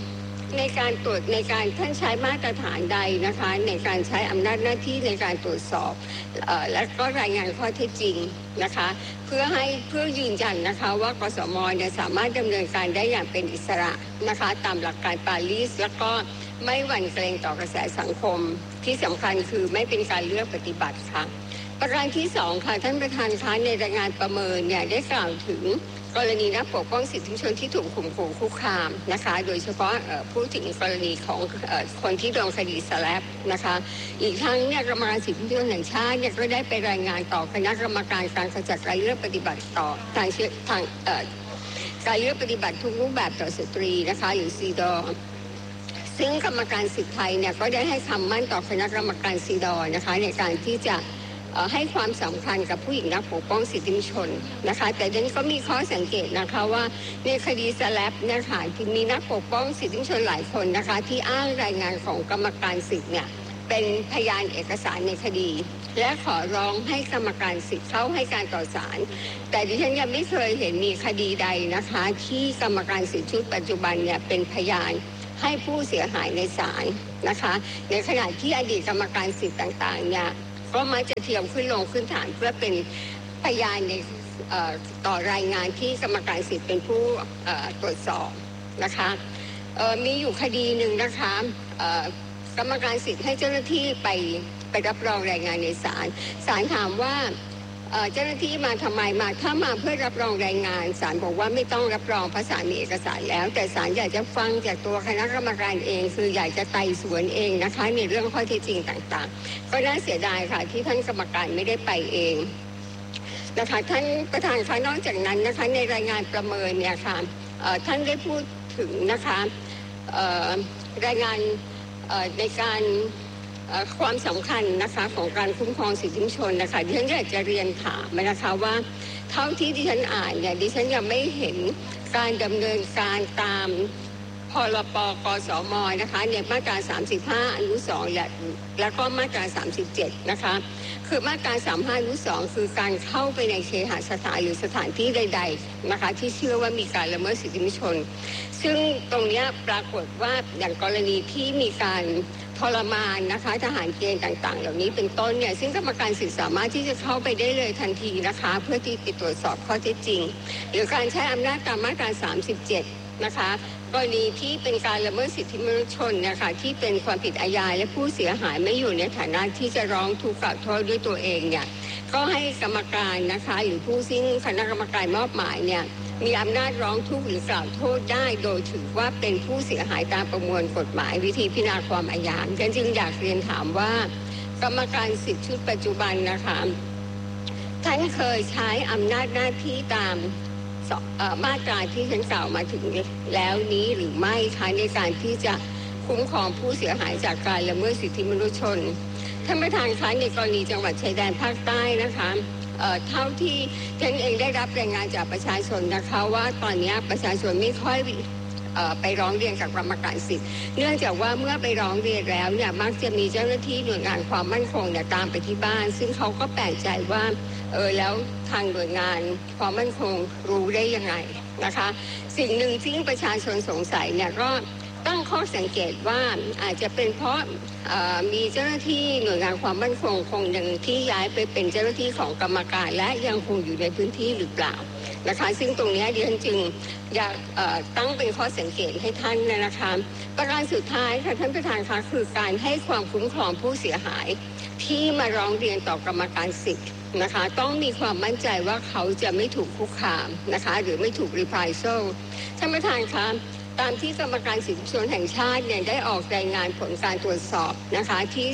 ในการตรวจในการท่านใช้มาตรฐานใดนะคะในการใช้อำนาจหน้าที่ในการตรวจสอบและก็รายงานข้อเท็จจริงนะคะเพื่อยืนยันนะคะว่ากสม.เนี่ยสามารถดำเนินการได้อย่างเป็นอิสระนะคะตามหลักการปารีสแล้วก็ไม่หวั่นเกรงต่อกระแสสังคมที่สำคัญคือไม่เป็นการเลือกปฏิบัติค่ะประการที่2ค่ะท่านประธานคะในรายงานประเมินเนี่ยได้กล่าวถึงกรณีนักปกป้องสิทธิมนุษยชนที่ถูกข่มขู่คุกคามนะคะโดยเฉพาะพูดถึงกรณีของคนที่โดนคดีสแลปนะคะอีกทั้งเนี่ยกรรมการสิทธิมนุษยชนแห่งชาติเนี่ยก็ได้ไปรายงานต่อคณะกรรมการการขจัดการเลือกปฏิบัติต่อทางการเลือกปฏิบัติทุกรูปแบบต่อสตรีนะคะหรือซีดอซึ่งกรรมการสิทธิไทยเนี่ยก็ได้ให้คำมั่นต่อคณะกรรมการซีดอนะคะในการที่จะให้ความสำคัญกับผู้หญิงนักปกป้องสิทธิมนุษยชนนะคะแต่ดังนั้นก็มีข้อสังเกตนะคะว่าในคดีสแลปนะคะที่มีนักปกป้องสิทธิมนุษยชนหลายคนนะคะที่อ้างรายงานของกรรมการสิทธิ์เนี่ยเป็นพยานเอกสารในคดีและขอร้องให้กรรมการสิทธิ์เข้าให้การต่อศาลแต่ดิฉันยังไม่เคยเห็นมีคดีใดนะคะที่กรรมการสิทธิ์ชุดปัจจุบันเนี่ยเป็นพยานให้ผู้เสียหายในศาลนะคะในขณะที่อดีตกรรมการสิทธิ์ต่างๆเนี่ยก็มักจะเทียมขึ้นลงขึ้นฐานเพื่อเป็นพยานในต่อรายงานที่กรรมการสิทธิ์เป็นผู้ตรวจสอบนะคะมีอยู่คดีหนึ่งนะคะกรรมการสิทธิ์ให้เจ้าหน้าที่ไปรับรองรายงานในศาลถามว่าเจ้าหน้าที่มาทำไมมาถ้ามาเพื่อรับรองรายงานศาลบอกว่าไม่ต้องรับรองเพราะศาลมีเอกสารแล้วแต่ศาลอยากจะฟังจากตัวคณะกรรมการเองคืออยากจะไต่สวนเองนะคะในเรื่องข้อเท็จจริงต่างๆก็น่าเสียดายค่ะที่ท่านกรรมการไม่ได้ไปเองนะคะท่านประธานคะนอกจากนั้นนะคะในรายงานประเมินเนี่ยค่ะท่านได้พูดถึงนะคะรายงานในการความสำคัญนะคะของการคุ้มครองสิทธิมนุษยชนนะคะดิฉันอยากจะเรียนถามนะคะว่าเท่าที่ดิฉันอ่านเนี่ยดิฉันยังไม่เห็นการดำเนินการตามพรบกสม.นะคะในมาตรา35อนุ2และก็มาตรา37นะคะคือมาตรา35อนุ2คือการเข้าไปในเคหสถานหรือสถานที่ใดๆนะคะที่เชื่อว่ามีการละเมิดสิทธิมนุษยชนซึ่งตรงนี้ปรากฏว่าอย่างกรณีที่มีการทรมานนะคะทหารเกณฑ์ต่างๆเหล่านี้เป็นต้นเนี่ยซึ่งกรรมการสิทธิ์สามารถที่จะเข้าไปได้เลยทันทีนะคะเพื่อที่จะตรวจสอบข้อเท็จจริงหรือการใช้อำนาจตามมาตรา37นะคะกรณีที่เป็นการละเมิดสิทธิมนุษยชนนะคะที่เป็นความผิดอาญาและผู้เสียหายไม่อยู่ในฐานะที่จะร้องทุกข์กล่าวโทษด้วยตัวเองเนี่ยก็ให้กรรมการนะคะหรือผู้ซึ่งคณะกรรมการมอบหมายเนี่ยมีอำนาจร้องทุกข์หรือกล่าวโทษได้โดยถือว่าเป็นผู้เสียหายตามประมวลกฎหมายวิธีพิจารณาความอาญาฉันจึงอยากเรียนถามว่ากรรมการสิทธิชุดปัจจุบันนะคะท่านเคยใช้อำนาจหน้าที่ตามมาตราที่ฉันกล่าวมาถึงแล้วนี้หรือไม่คะในการที่จะคุ้มครองผู้เสียหายจากการละเมิดสิทธิมนุษยชนท่านประธานคะในกรณีจังหวัดชายแดนภาคใต้นะคะเท่าที่ฉันเองได้รับรายงานจากประชาชนนะคะว่าตอนนี้ประชาชนไม่ค่อยไปร้องเรียนกับกรรมการสิทธิ์เนื่องจากว่าเมื่อไปร้องเรียนแล้วเนี่ยมักจะมีเจ้าหน้าที่หน่วยงานความมั่นคงเนี่ยตามไปที่บ้านซึ่งเขาก็แปลกใจว่าแล้วทางหน่วยงานความมั่นคงรู้ได้ยังไงนะคะสิ่งหนึ่งที่ประชาชนสงสัยเนี่ยก็ตั้งข้อสังเกตว่าอาจจะเป็นเพราะมีเจ้าหน้าที่หน่วยงานความมั่นคงคงยังที่ย้ายไปเป็นเจ้าหน้าที่ของกรรมการและยังคงอยู่ในพื้นที่หรือเปล่านะคะซึ่งตรงนี้ดิฉันจึงอยากตั้งเป็นข้อสังเกตให้ท่านนะคะประการสุดท้ายค่ะท่านประธานคะคือการให้ความคุ้มครองผู้เสียหายที่มาร้องเรียนต่อกรรมการสิทธิ์นะคะต้องมีความมั่นใจว่าเขาจะไม่ถูกคุกคามนะคะหรือไม่ถูกรีไพรโซลท่านประธานคะตามที่กรรมการสิทธิมนุษยชนแห่งชาติเนี่ยได้ออกรายงานผลการตรวจสอบนะคะที่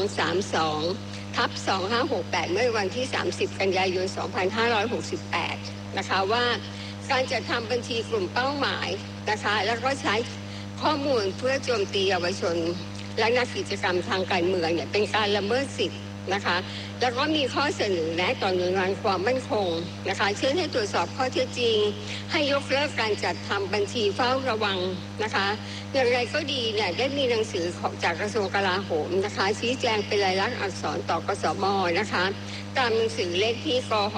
232/2568เมื่อวันที่30กันยายน2568นะคะว่าการจัดทำบัญชีกลุ่มเป้าหมายนะคะแล้วก็ใช้ข้อมูลเพื่อโจมตีเยาวชนและนักกิจกรรมทางการเมืองเนี่ยเป็นการละเมิดสิทธินะคะแล้วก็มีข้อเสนอแนะต่อหน่วยงานความมั่นคงนะคะเช่นให้ตรวจสอบข้อเท็จจริงให้ยกเลิกการจัดทำบัญชีเฝ้าระวังนะคะอย่างไรก็ดีเนี่ยได้มีหนังสือจากกระทรวงกลาโหมนะคะชี้แจงเป็นลายลักษณ์อักษรต่อกสม.นะคะตามหนังสือเลขที่กห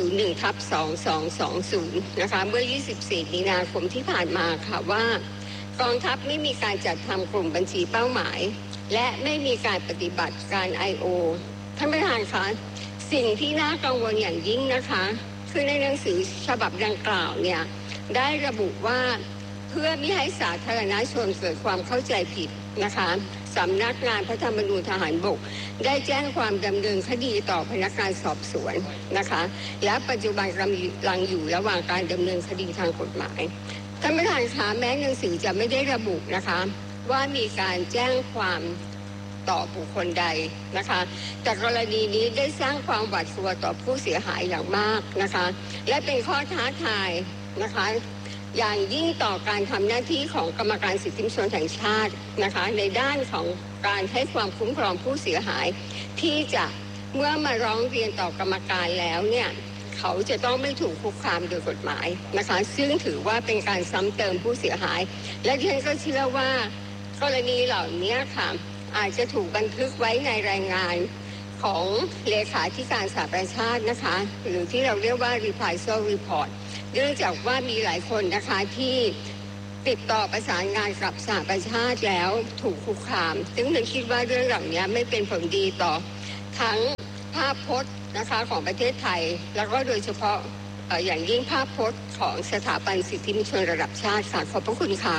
0201/2220นะคะเมื่อ24มีนาคมที่ผ่านมาค่ะว่ากองทัพไม่มีการจัดทำกลุ่มบัญชีเป้าหมายและไม่มีการปฏิบัติการ I.O. ท่านประธานคะสิ่งที่น่ากังวลอย่างยิ่งนะคะคือในหนังสือฉบับดังกล่าวเนี่ยได้ระบุว่าเพื่อไม่ให้สาธารณชนเกิดความเข้าใจผิดนะคะสำนักงานพระธรรมนูญทหารบกได้แจ้งความดำเนินคดีต่อพนักงานสอบสวนนะคะและปัจจุบันกำลังอยู่ระหว่างการดำเนินคดีทางกฎหมายท่านประธานคะแม้หนังสือจะไม่ได้ระบุนะคะว่ามีการแจ้งความต่อบุคคลใดนะคะแต่กรณีนี้ได้สร้างความหวาดกลัวต่อผู้เสียหายอย่างมากนะคะและเป็นข้อท้าทายนะคะอย่างยิ่งต่อการทำหน้าที่ของกรรมการสิทธิมนุษยชนแห่งชาตินะคะในด้านของการให้ความคุ้มครองผู้เสียหายที่จะเมื่อมาร้องเรียนต่อกรรมการแล้วเนี่ยเขาจะต้องไม่ถูกคุกคามโดยกฎหมายนะคะซึ่งถือว่าเป็นการซ้ำเติมผู้เสียหายและดิฉันก็เชื่อว่ากรณีเหล่านี้ค่ะอาจจะถูกบันทึกไว้ในรายงานของเลขาธิการสหประชาชาตินะคะหรือที่เราเรียกว่า reprisal report เนื่องจากว่ามีหลายคนนะคะที่ติดต่อประสานงานกับสหประชาชาติแล้วถูกคุกคามซึ่งฉันคิดว่าเรื่องเหล่านี้ไม่เป็นผลดีต่อทั้งภาพพจน์นะคะของประเทศไทยแล้วก็โดยเฉพาะอย่างยิ่งภาพพจน์ของสถาบันสิทธิมนุษยชนระดับชาติค่ะขอบพระคุณค่ะ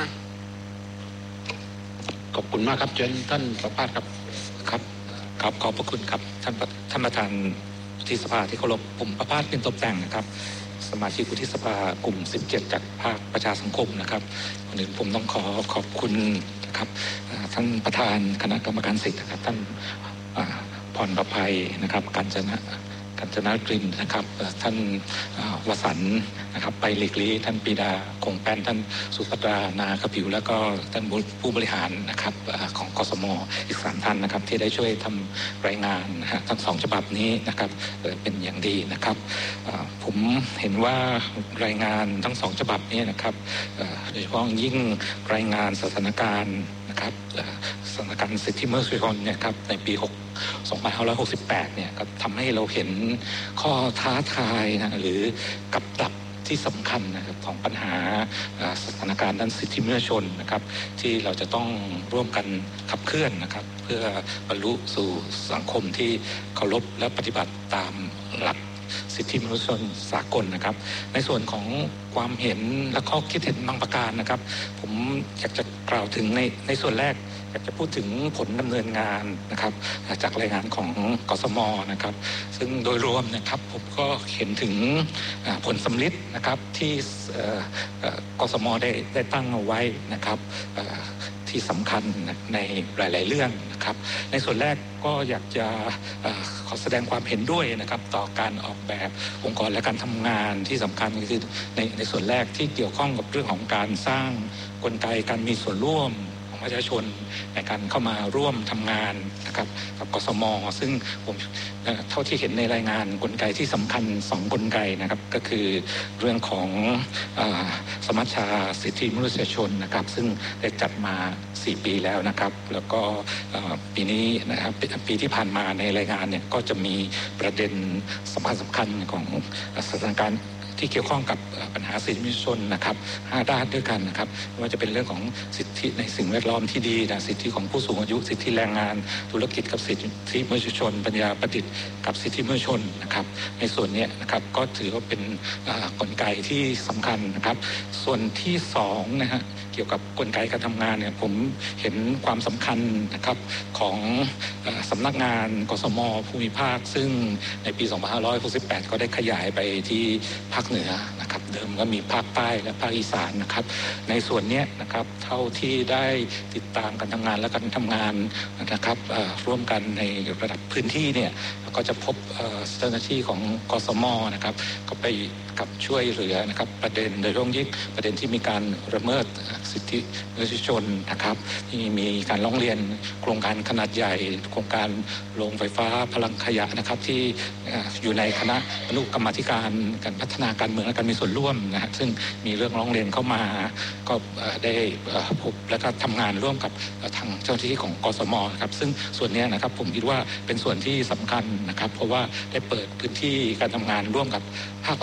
ขอบคุณมากครับเชิญท่านประภาสครับครับขอบพระคุณครับท่านประธานวุฒิสภาที่เคารพผมประภาสเป็นตบแต่งนะครับสมาชิกวุฒิสภากลุ่ม17จากภาคประชาสังคมนะครับก่อนอื่นผมต้องขอบคุณนะครับท่านประธานคณะกรรมการสิทธิ์นะครับท่านพรประภัยนะครับกัญจนกลิ่นนะครับท่านวสันต์นะครับไปหลีกลี่ท่านปีดาคงแป้นท่านสุภัตรานาคผิวแล้วก็ท่านผู้บริหารนะครับของกสมอีก3ท่านนะครับที่ได้ช่วยทำรายงานทั้ง2ฉบับนี้นะครับเป็นอย่างดีนะครับผมเห็นว่ารายงานทั้ง2ฉบับนี้นะครับโดยเฉพาะยิ่งรายงานสถานการณ์นะครับสถานการณ์สิทธิมนุษยชนเนี่ยครับในปี2568เนี่ยก็ทำให้เราเห็นข้อท้าทายนะหรือกับดักที่สำคัญนะครับของปัญหาสถานการณ์ด้านสิทธิมนุษยชนนะครับที่เราจะต้องร่วมกันขับเคลื่อนนะครับเพื่อบรรลุสู่สังคมที่เคารพและปฏิบัติตามหลักสิทธิมนุษยชนสากลนะครับในส่วนของความเห็นและข้อคิดเห็นบางประการนะครับผมอยากจะกล่าวถึงในส่วนแรกอยากจะพูดถึงผลดำเนินงานนะครับจากรายงานของกสมนะครับซึ่งโดยรวมนะครับผมก็เห็นถึงผลสำลิดนะครับที่กสมได้ตั้งเอาไว้นะครับที่สำคัญในหลายๆเรื่องนะครับในส่วนแรกก็อยากจะขอแสดงความเห็นด้วยนะครับต่อการออกแบบองค์กรและการทำงานที่สำคัญคือในส่วนแรกที่เกี่ยวข้องกับเรื่องของการสร้างกลไกการมีส่วนร่วมประชาชนในการเข้ามาร่วมทำงานนะครับกับกสมซึ่งผมเท่าที่เห็นในรายงานกลไกที่สำคัญ2กลไกนะครับก็คือเรื่องของสมัชชาสิทธิมนุษยชนนะครับซึ่งได้จัดมา4 ปีแล้วนะครับแล้วก็ปีนี้นะครับปีที่ผ่านมาในรายงานเนี่ยก็จะมีประเด็นสำคัญของสถานการณ์ที่เกี่ยวข้องกับปัญหาสิทธิมนุษยชนนะครับ5 ด้านด้วยกันนะครับไม่ว่าจะเป็นเรื่องของสิทธิในสิ่งแวดล้อมที่ดีนะสิทธิของผู้สูงอายุสิทธิแรงงานธุรกิจกับสิทธิมนุษยชนปัญญาประดิษฐ์กับสิทธิมนุษยชนนะครับในส่วนนี้นะครับก็ถือว่าเป็นกลไกที่สำคัญนะครับส่วนที่2นะฮะเกี่ยวกับกลไกการทำงานเนี่ยผมเห็นความสำคัญนะครับของสำนักงานกสมภูมิภาคซึ่งในปี2568ก็ได้ขยายไปที่ภาคเหนือนะครับเดิมก็มีภาคใต้และภาคอีสานนะครับในส่วนนี้นะครับเท่าที่ได้ติดตามการทำงานและการทำงานนะครับร่วมกันในระดับพื้นที่เนี่ยก็จะพบเจ้าหน้าที่ของกสมนะครับก็ไปกับช่วยเหลือนะครับประเด็นโดยเฉพาะยิ่งประเด็นที่มีการละเมิดสิทธิมนุษยชนนะครับที่มีการร้องเรียนโครงการขนาดใหญ่โครงการโรงไฟฟ้าพลังขยะนะครับที่อยู่ในคณะอนุกรรมาธิการการพัฒนาการเมืองและการมีส่วนร่วมนะฮะซึ่งมีเรื่องร้องเรียนเข้ามาก็ได้พบและก็ทำงานร่วมกับทางเจ้าหน้าที่ของกสมครับซึ่งส่วนนี้นะครับผมคิดว่าเป็นส่วนที่สำคัญนะครับเพราะว่าได้เปิดพื้นที่การทำงานร่วมกับภาคประชาชน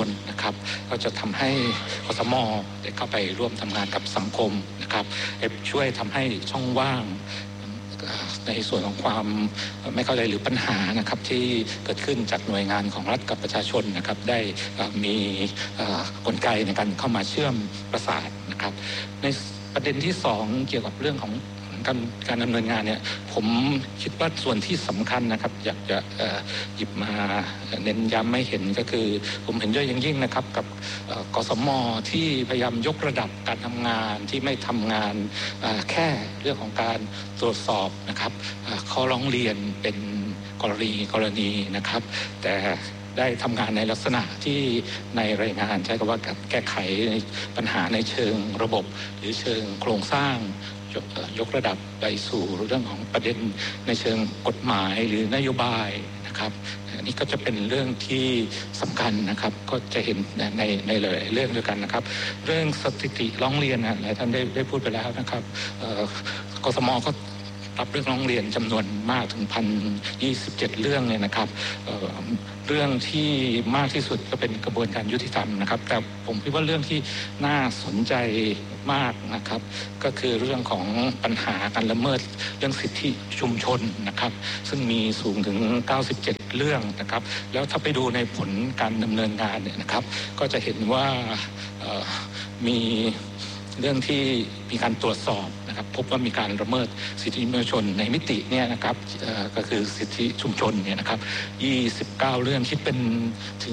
นะครับก็จะทำให้กสม.ได้เข้าไปร่วมทำงานกับสังคมนะครับช่วยทำให้ช่องว่างในส่วนของความไม่เข้าใจหรือปัญหานะครับที่เกิดขึ้นจากหน่วยงานของรัฐกับประชาชนนะครับได้มีกลไกในการเข้ามาเชื่อมประสานนะครับในประเด็นที่2เกี่ยวกับเรื่องของการดำเนินงานเนี่ยผมคิดว่าส่วนที่สำคัญนะครับอยากจะหยิบมาเน้นย้ำให้เห็นก็คือผมเห็นด้วยอย่างยิ่งนะครับกับกสม.ที่พยายามยกระดับการทำงานที่ไม่ทำงานแค่เรื่องของการตรวจสอบนะครับข้อร้องเรียนเป็นกรณีนะครับแต่ได้ทำงานในลักษณะที่ในรายงานใช้คำว่าแก้ไขปัญหาในเชิงระบบหรือเชิงโครงสร้างยกระดับไปสู่เรื่องของประเด็นในเชิงกฎหมายหรือนโยบายนะครับอันนี้ก็จะเป็นเรื่องที่สำคัญนะครับก็จะเห็นในหลายเรื่องด้วยกันนะครับเรื่องสถิติร้องเรียนหลายท่านได้พูดไปแล้วนะครับกสม.ก็รับเรื่องร้องเรียนจำนวนมากถึง 1,027 เรื่องเนี่ยนะครับเรื่องที่มากที่สุดก็เป็นกระบวนการยุติธรรมนะครับแต่ผมคิดว่าเรื่องที่น่าสนใจมากนะครับก็คือเรื่องของปัญหาการละเมิดเรื่องสิทธิชุมชนนะครับซึ่งมีสูงถึง97เรื่องนะครับแล้วถ้าไปดูในผลการดำเนินงานเนี่ยนะครับก็จะเห็นว่ามีเรื่องที่มีการตรวจสอบนะครับพบว่ามีการละเมิดสิทธิมนุษยชนในมิติเนี่ยนะครับก็คือสิทธิชุมชนเนี่ยนะครับ29เรื่องคิดเป็นถึง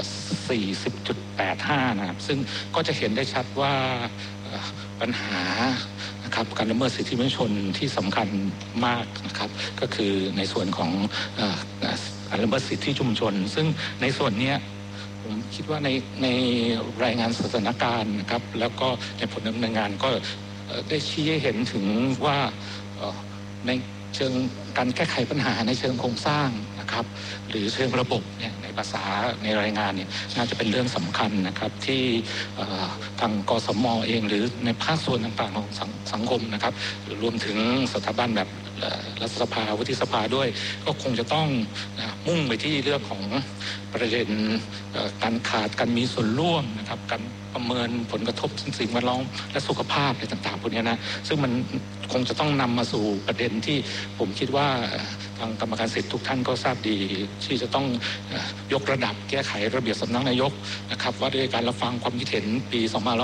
40.85%นะครับซึ่งก็จะเห็นได้ชัดว่าปัญหานะครับการละเมิดสิทธิมนุษยชนที่สำคัญมากนะครับก็คือในส่วนของการละเมิดสิทธิชุมชนซึ่งในส่วนนี้ผมคิดว่าในรายงานสถานการณ์นะครับแล้วก็ในผลดำเนินงานก็ได้ชี้ให้เห็นถึงว่าในเชิงการแก้ไขปัญหาในเชิงโครงสร้างนะครับหรือเชิงระบบเนี่ยในภาษาในรายงานเนี่ยน่าจะเป็นเรื่องสำคัญนะครับที่ทางกสม.เองหรือในภาคส่วนต่างๆของสังคมนะครับรวมถึงสถาบันแบบรัฐสภาวุฒิสภาด้วยก็คงจะต้องมุ่งไปที่เรื่องของประเด็นการขาดการมีส่วนร่วมนะครับการประเมินผลกระทบสิ่งแวดล้อมและสุขภาพอะไรต่างๆพวกนี้นะซึ่งมันคงจะต้องนำมาสู่ประเด็นที่ผมคิดว่าทางกรรมการสิทธิ์ทุกท่านก็ทราบดีที่จะต้องยกระดับแก้ไขระเบียบสำนักนายกนะครับว่าด้วยการรับฟังความคิดเห็นปี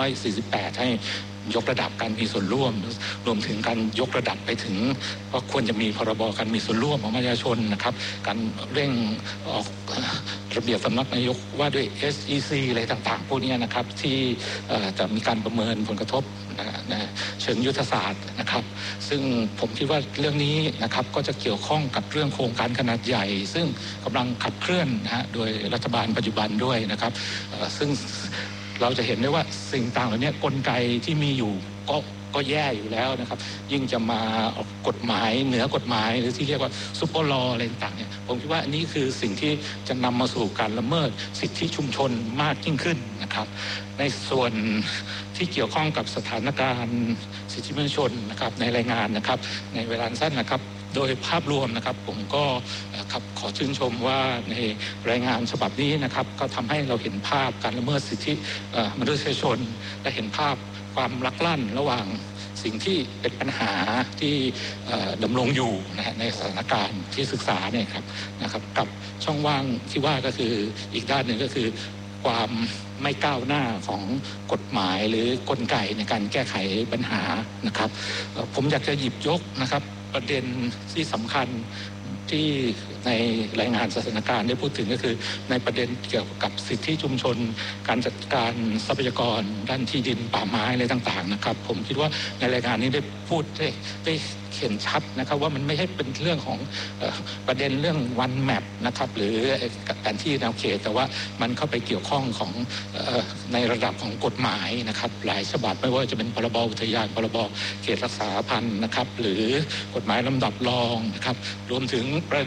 2548ให้ยกระดับการมีส่วนร่วมรวมถึงการยกระดับไปถึงว่าควรจะมีพรบการมีส่วนร่วมของประชาชนนะครับการเร่งออกระเบียบสำนักนายกว่าด้วย SEC อะไรต่างๆพวกนี้นะครับที่จะมีการประเมินผลกระทบเชิงยุทธศาสตร์นะครับซึ่งผมคิดว่าเรื่องนี้นะครับก็จะเกี่ยวข้องกับเรื่องโครงการขนาดใหญ่ซึ่งกำลังขับเคลื่อนโดยรัฐบาลปัจจุบันด้วยนะครับซึ่งเราจะเห็นได้ว่าสิ่งต่างเหล่านี้กลไกที่มีอยู่ก็แย่อยู่แล้วนะครับยิ่งจะมากฎหมายเหนือกฎหมายหรือที่เรียกว่าซุปเปอร์ลออะไรต่างๆเนี่ยผมคิดว่าอันนี้คือสิ่งที่จะนำมาสู่การละเมิดสิทธิชุมชนมากยิ่งขึ้นนะครับในส่วนที่เกี่ยวข้องกับสถานการณ์สิทธิมนุษยชนนะครับในรายงานนะครับในเวลาสั้นนะครับโดยภาพรวมนะครับผมก็ขอชื่นชมว่าในรายงานฉบับนี้นะครับก็ทำให้เราเห็นภาพการละเมิดสิทธิมนุษยชนและเห็นภาพความลักลั่นระหว่างสิ่งที่เป็นปัญหาที่ดำรงอยู่ในสถานการณ์ที่ศึกษาเนี่ยนะครับกับช่องว่างที่ว่าก็คืออีกด้านหนึ่งก็คือความไม่ก้าวหน้าของกฎหมายหรือกลไกในการแก้ไขปัญหานะครับผมอยากจะหยิบยกนะครับประเด็นที่สำคัญที่ในรายงานสถานการณ์ได้พูดถึงก็คือในประเด็นเกี่ยวกับสิทธิชุมชนการจัดการทรัพยากรด้านที่ดินป่าไม้อะไรต่างๆนะครับผมคิดว่าในรายงานนี้ได้พูดได้เห็นชัดนะครับว่ามันไม่ใช่เป็นเรื่องของประเด็นเรื่องone mapนะครับหรือการที่แนวเขตแต่ว่ามันเข้าไปเกี่ยวข้องของในระดับของกฎหมายนะครับหลายฉบับไม่ว่าจะเป็นพรบอุทยานพรบเขตรักษาพันธุ์นะครับหรือกฎหมายลำดับรองนะครับรวมถึงประเด็นที่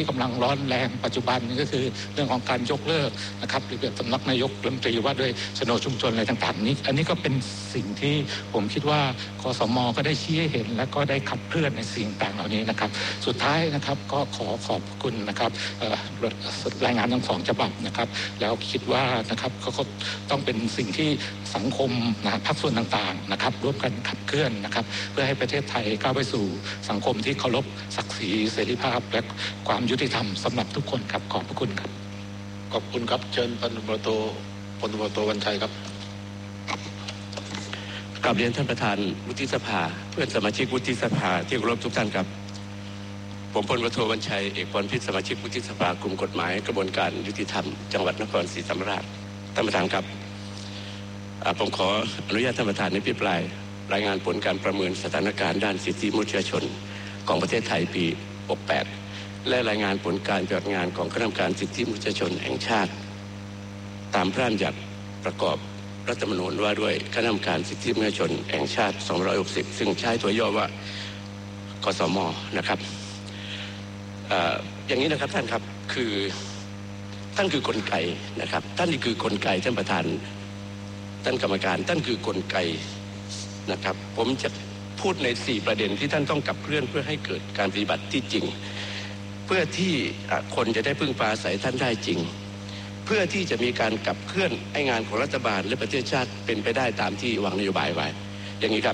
กำลังร้อนแรงปัจจุบันนี้ก็คือเรื่องของการยกเลิกนะครับระเบียบสำนักนายกรัฐมนตรีว่าด้วยโฉนดชุมชนอะไรต่างๆนี้อันนี้ก็เป็นสิ่งที่ผมคิดว่ากสม.ก็ได้ชี้ให้เห็นและก็ได้ขับเคลื่อนในสิ่งต่างเหล่านี้นะครับสุดท้ายนะครับก็ขอบคุณนะครับรายงานทั้งสองฉบับนะครับแล้วคิดว่านะครับเขาต้องเป็นสิ่งที่สังคมภาคส่วนต่างๆนะครับร่วมกันขับเคลื่อนนะครับเพื่อให้ประเทศไทยก้าวไปสู่สังคมที่เคารพศักดิ์ศรีเสรีภาพและความยุติธรรมสำหรับทุกคนครับขอบพระคุณครับขอบคุณครับเชิญพลตำรวจโทวันชัยครับกราบเรียนท่านประธานวุฒิสภาเพื่อนสมาชิกวุฒิสภาที่เคารพทุกท่านครับผมพลตำรวจโทวันชัยเอกพรพิษสมาชิกวุฒิสภากลุ่มกฎหมายกระบวนการยุติธรรมจังหวัดนครศรีธรรมราชท่านประธานครับผมขออนุญาตท่านประธานอภิปรายรายงานผลการประเมินสถานการณ์ด้านสิทธิมนุษยชนของประเทศไทยปี68และรายงานผลการปฏิบัติงานของคณะกรรมการสิทธิมนุษยชนแห่งชาติตามพระราชบัญญัติประกอบรัฐธรรมนูญว่าด้วยคณะกรรมการสิทธิมนุษยชนแห่งชาติ260ซึ่งใช้ตัวย่อว่ากสม.นะครับอย่างนี้นะครับท่านครับคือท่านคือกลไกนะครับท่านนี่คือกลไกท่านประธานท่านกรรมการท่านคือกลไกนะครับผมจะพูดใน4ประเด็นที่ท่านต้องขับเคลื่อนเพื่อให้เกิดการปฏิบัติที่จริงเพื่อที่คนจะได้พึ่งพาอาศัยท่านได้จริงเพื่อที่จะมีการขับเคลื่อนให้งานของรัฐบาลและประเทศชาติเป็นไปได้ตามที่วางนโยบายไว้อย่างนี้ครับ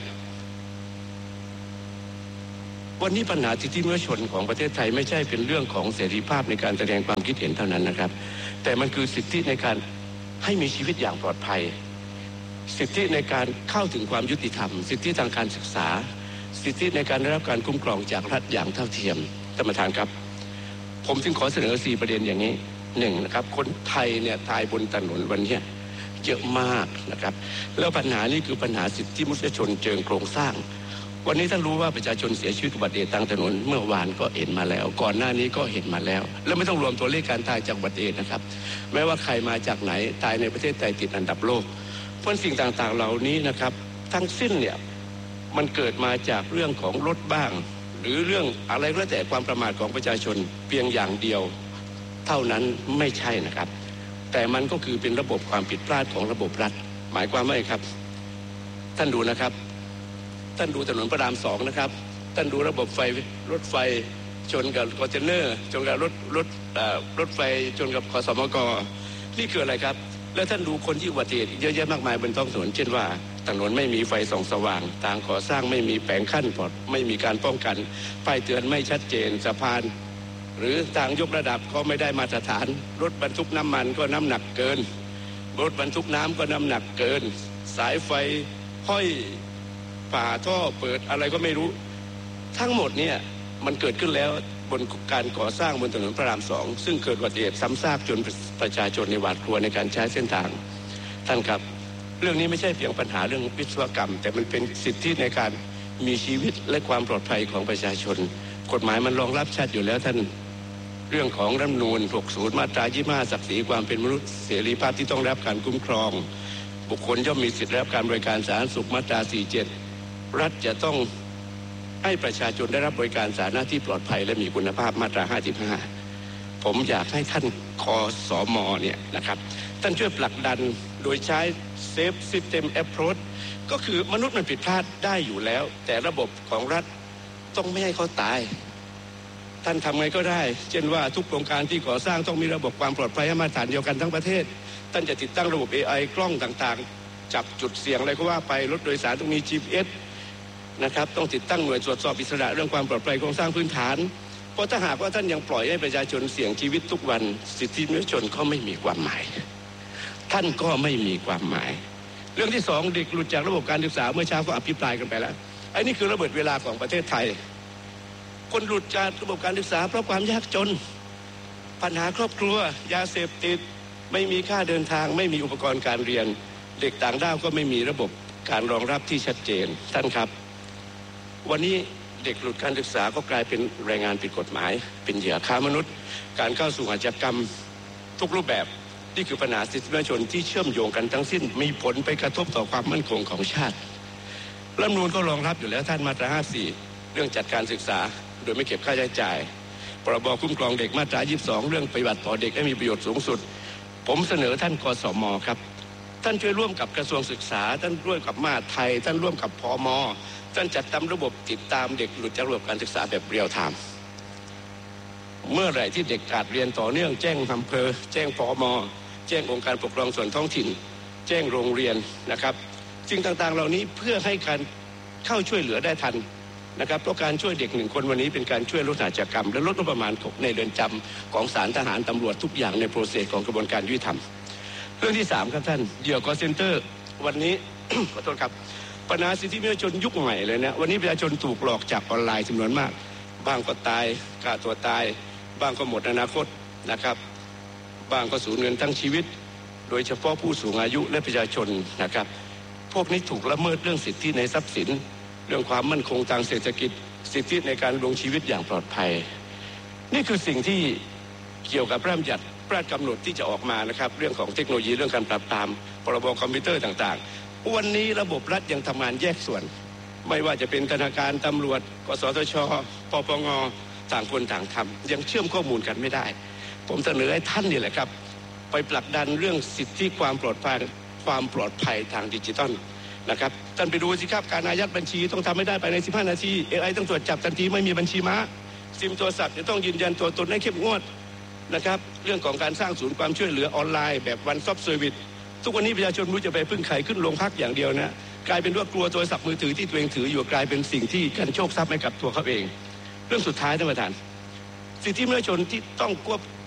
วันนี้ปัญหาสิทธิมนุษยชนของประเทศไทยไม่ใช่เป็นเรื่องของเสรีภาพในการแสดงความคิดเห็นเท่านั้นนะครับแต่มันคือสิทธิในการให้มีชีวิตอย่างปลอดภัยสิทธิในการเข้าถึงความยุติธรรมสิทธิทางการศึกษาสิทธิในการได้รับการคุ้มครองจากรัฐอย่างเท่าเทียมท่านประธานครับผมจึงขอเสนอ4ประเด็นอย่างนี้1นะครับคนไทยเนี่ยตายบนถนนวันนี้เยอะมากนะครับแล้วปัญหานี้คือปัญหาสิทธิมนุษยชนเชิงโครงสร้างวันนี้ท่านรู้ว่าประชาชนเสียชีวิตอุบัติเหตุทางถนนเมื่อวานก็เห็นมาแล้วก่อนหน้านี้ก็เห็นมาแล้วแล้วไม่ต้องรวมตัวเลขการตายจากอุบัติเหตุนะครับไม่ว่าใครมาจากไหนตายในประเทศไทยติดอันดับโลกเพราะสิ่งต่างๆเหล่านี้นะครับทั้งสิ้นเนี่ยมันเกิดมาจากเรื่องของรถบ้างหรือเรื่องอะไรก็แล้วแต่ความประมาทของประชาชนเพียงอย่างเดียวเท่านั้นไม่ใช่นะครับแต่มันก็คือเป็นระบบความผิดพลาดของระบบรัฐหมายความว่าไงครับท่านดูนะครับท่านดูถนนพระราม2นะครับท่านดูระบบไฟรถไฟชนกับคอนเทนเนอร์ชนกับรถไฟชนกับคสมกนี่คืออะไรครับแล้วท่านดูคนที่อุบัติเหตุเยอะแยะมากมายบนท้องถนนเช่นว่าถนนไม่มีไฟส่องสว่างทางก่อสร้างไม่มีแผงขั้นปลอดไม่มีการป้องกันป้ายเตือนไม่ชัดเจนสะพานหรือทางยกระดับก็ไม่ได้มาตรฐานรถบรรทุกน้ำมันก็น้ำหนักเกินรถบรรทุกน้ำก็น้ำหนักเกินสายไฟห้อยฝ่าท่อเปิดอะไรก็ไม่รู้ทั้งหมดเนี่ยมันเกิดขึ้นแล้วบนการก่อสร้างบนถนนพระราม2ซึ่งเกิดอุบัติเหตุซ้ำซากจนประชาชนในหวาดกลัวในการใช้เส้นทางท่านครับเรื่องนี้ไม่ใช่เพียงปัญหาเรื่องวิศวกรรมแต่มันเป็นสิทธิในการมีชีวิตและความปลอดภัยของประชาชนกฎหมายมันรองรับชัดอยู่แล้วท่านเรื่องของรัฐธรรมนูญ60มาตรา25ศักดิ์ศรีความเป็นมนุษย์เสรีภาพที่ต้องรับการคุ้มครองบุคคลย่อมมีสิทธิรับการบริการสาธารณสุขมาตรา47รัฐจะต้องให้ประชาชนได้รับบริการสาธารณะที่ปลอดภัยและมีคุณภาพมาตรา55ผมอยากให้ท่านคสม.เนี่ยนะครับท่านช่วยผลักดันโดยใช้ Safe System Approach ก็คือมนุษย์มันผิดพลาดได้อยู่แล้วแต่ระบบของรัฐต้องไม่ให้เขาตายท่านทำไงก็ได้เช่นว่าทุกโครงการที่ก่อสร้างต้องมีระบบความปลอดภัยมาตรฐานเดียวกันทั้งประเทศท่านจะติดตั้งระบบ AI กล้องต่างๆจับจุดเสี่ยงอะไรก็ว่าไปรถโดยสารต้องมี GPS นะครับต้องติดตั้งหน่วยตรวจสอบอิสระเรื่องความปลอดภัยโครงสร้างพื้นฐานเพราะถ้าหากว่าท่านยังปล่อยให้ประชาชนเสี่ยงชีวิตทุกวันสิทธิมนุษยชนก็ไม่มีความหมายท่านก็ไม่มีความหมายเรื่องที่2เด็กหลุดจากระบบการศึกษาเมื่อเช้าก็อภิปรายกันไปแล้วไอ้นี่คือระเบิดเวลาของประเทศไทยคนหลุดจากระบบการศึกษาเพราะความยากจนปัญหาครอบครัวยาเสพติดไม่มีค่าเดินทางไม่มีอุปกรณ์การเรียนเด็กต่างด้าวก็ไม่มีระบบการรองรับที่ชัดเจนท่านครับวันนี้เด็กหลุดการศึกษาก็กลายเป็นแรงงานผิดกฎหมายเป็นเหยื่อค้ามนุษย์การเข้าสู่อาชญากรรมทุกรูปแบบนี่คือปัญหาสิทธิมนุษยชนที่เชื่อมโยงกันทั้งสิ้นมีผลไปกระทบต่อความมั่นคงของชาติรัฐธรรมนูญก็รองรับอยู่แล้วท่านมาตรา54เรื่องจัดการศึกษาโดยไม่เก็บค่าใช้จ่ายพรบคุ้มครองเด็กมาตรา 22 เรื่องปฏิบัติต่อเด็กให้มีประโยชน์สูงสุดผมเสนอท่านกสม.ครับท่านช่วยร่วมกับกระทรวงศึกษาท่านร่วมกับมหาดไทยท่านร่วมกับพม.ท่านจัดทำระบบติดตามเด็กหลุดจากระบบการศึกษาแบบเรียลไทม์เมื่อไหร่ที่เด็กขาดเรียนต่อเนื่องแจ้งอำเภอแจ้งพม.แจ้งองค์การปกครองส่วนท้องถิ่นแจ้งโรงเรียนนะครับสิ่งต่างๆเหล่านี้เพื่อให้การเข้าช่วยเหลือได้ทันนะครับเพราะการช่วยเด็ก1 คนวันนี้เป็นการช่วยลดอาชญากรรมและลดงบประมาณในเรือนจำของศาลทหารตำรวจทุกอย่างในโปรเซสของกระบวนการยุติธรรมเรื่องที่3ครับท่านเหยื่อ call center วันนี้ ขอโทษครับปัญหาสิทธิมนุษยชนยุคใหม่เลยนะวันนี้ประชาชนถูกหลอกจากออนไลน์จำนวนมากบ้างก็ตายฆ่าตัวตายบ้างก็หมดอนาคตนะครับบ้างก็สูญเงินทั้งชีวิตโดยเฉพาะผู้สูงอายุและประชาชนนะครับพวกนี้ถูกละเมิดเรื่องสิทธิในทรัพย์สินเรื่องความมั่นคงทางเศรษฐกิจสิทธิในการดำรงชีวิตอย่างปลอดภัยนี่คือสิ่งที่เกี่ยวกับพระราชบัญญัติพระราชกำหนดที่จะออกมานะครับเรื่องของเทคโนโลยีเรื่องการปราบปรามพรบคอมพิวเตอร์ต่างๆวันนี้ระบบรัฐยังทำงานแยกส่วนไม่ว่าจะเป็นธนาคารตำรวจกสทช.ปปง.ต่างคนต่างทำยังเชื่อมข้อมูลกันไม่ได้ผมเสนอให้ท่านนี่แหละครับไปผลักดันเรื่องสิทธิความปลอดภัยทางดิจิทัลนะครับท่านไปดูสิครับการอายัดบัญชีต้องทำให้ได้ภายใน15 นาที AI ต้องตรวจจับทันทีไม่มีบัญชีม้าซิมโทรศัพท์จะต้องยืนยันตัวตนให้เข้มงวดนะครับเรื่องของการสร้างศูนย์ความช่วยเหลือออนไลน์แบบวันซอฟต์เซอร์วิสทุกวันนี้ประชาชนไม่รู้จะไปพึ่งใครขึ้นโรงพักอย่างเดียวนะกลายเป็นว่ากลัวโทรศัพท์มือถือที่ตัวเองถืออยู่กลายเป็นสิ่งที่กันโชคทรัพย์ให้กับตัวเขาเองเรื่องสุดท้ายท่านประธานสิทธิมนุษยชนที่ต้อง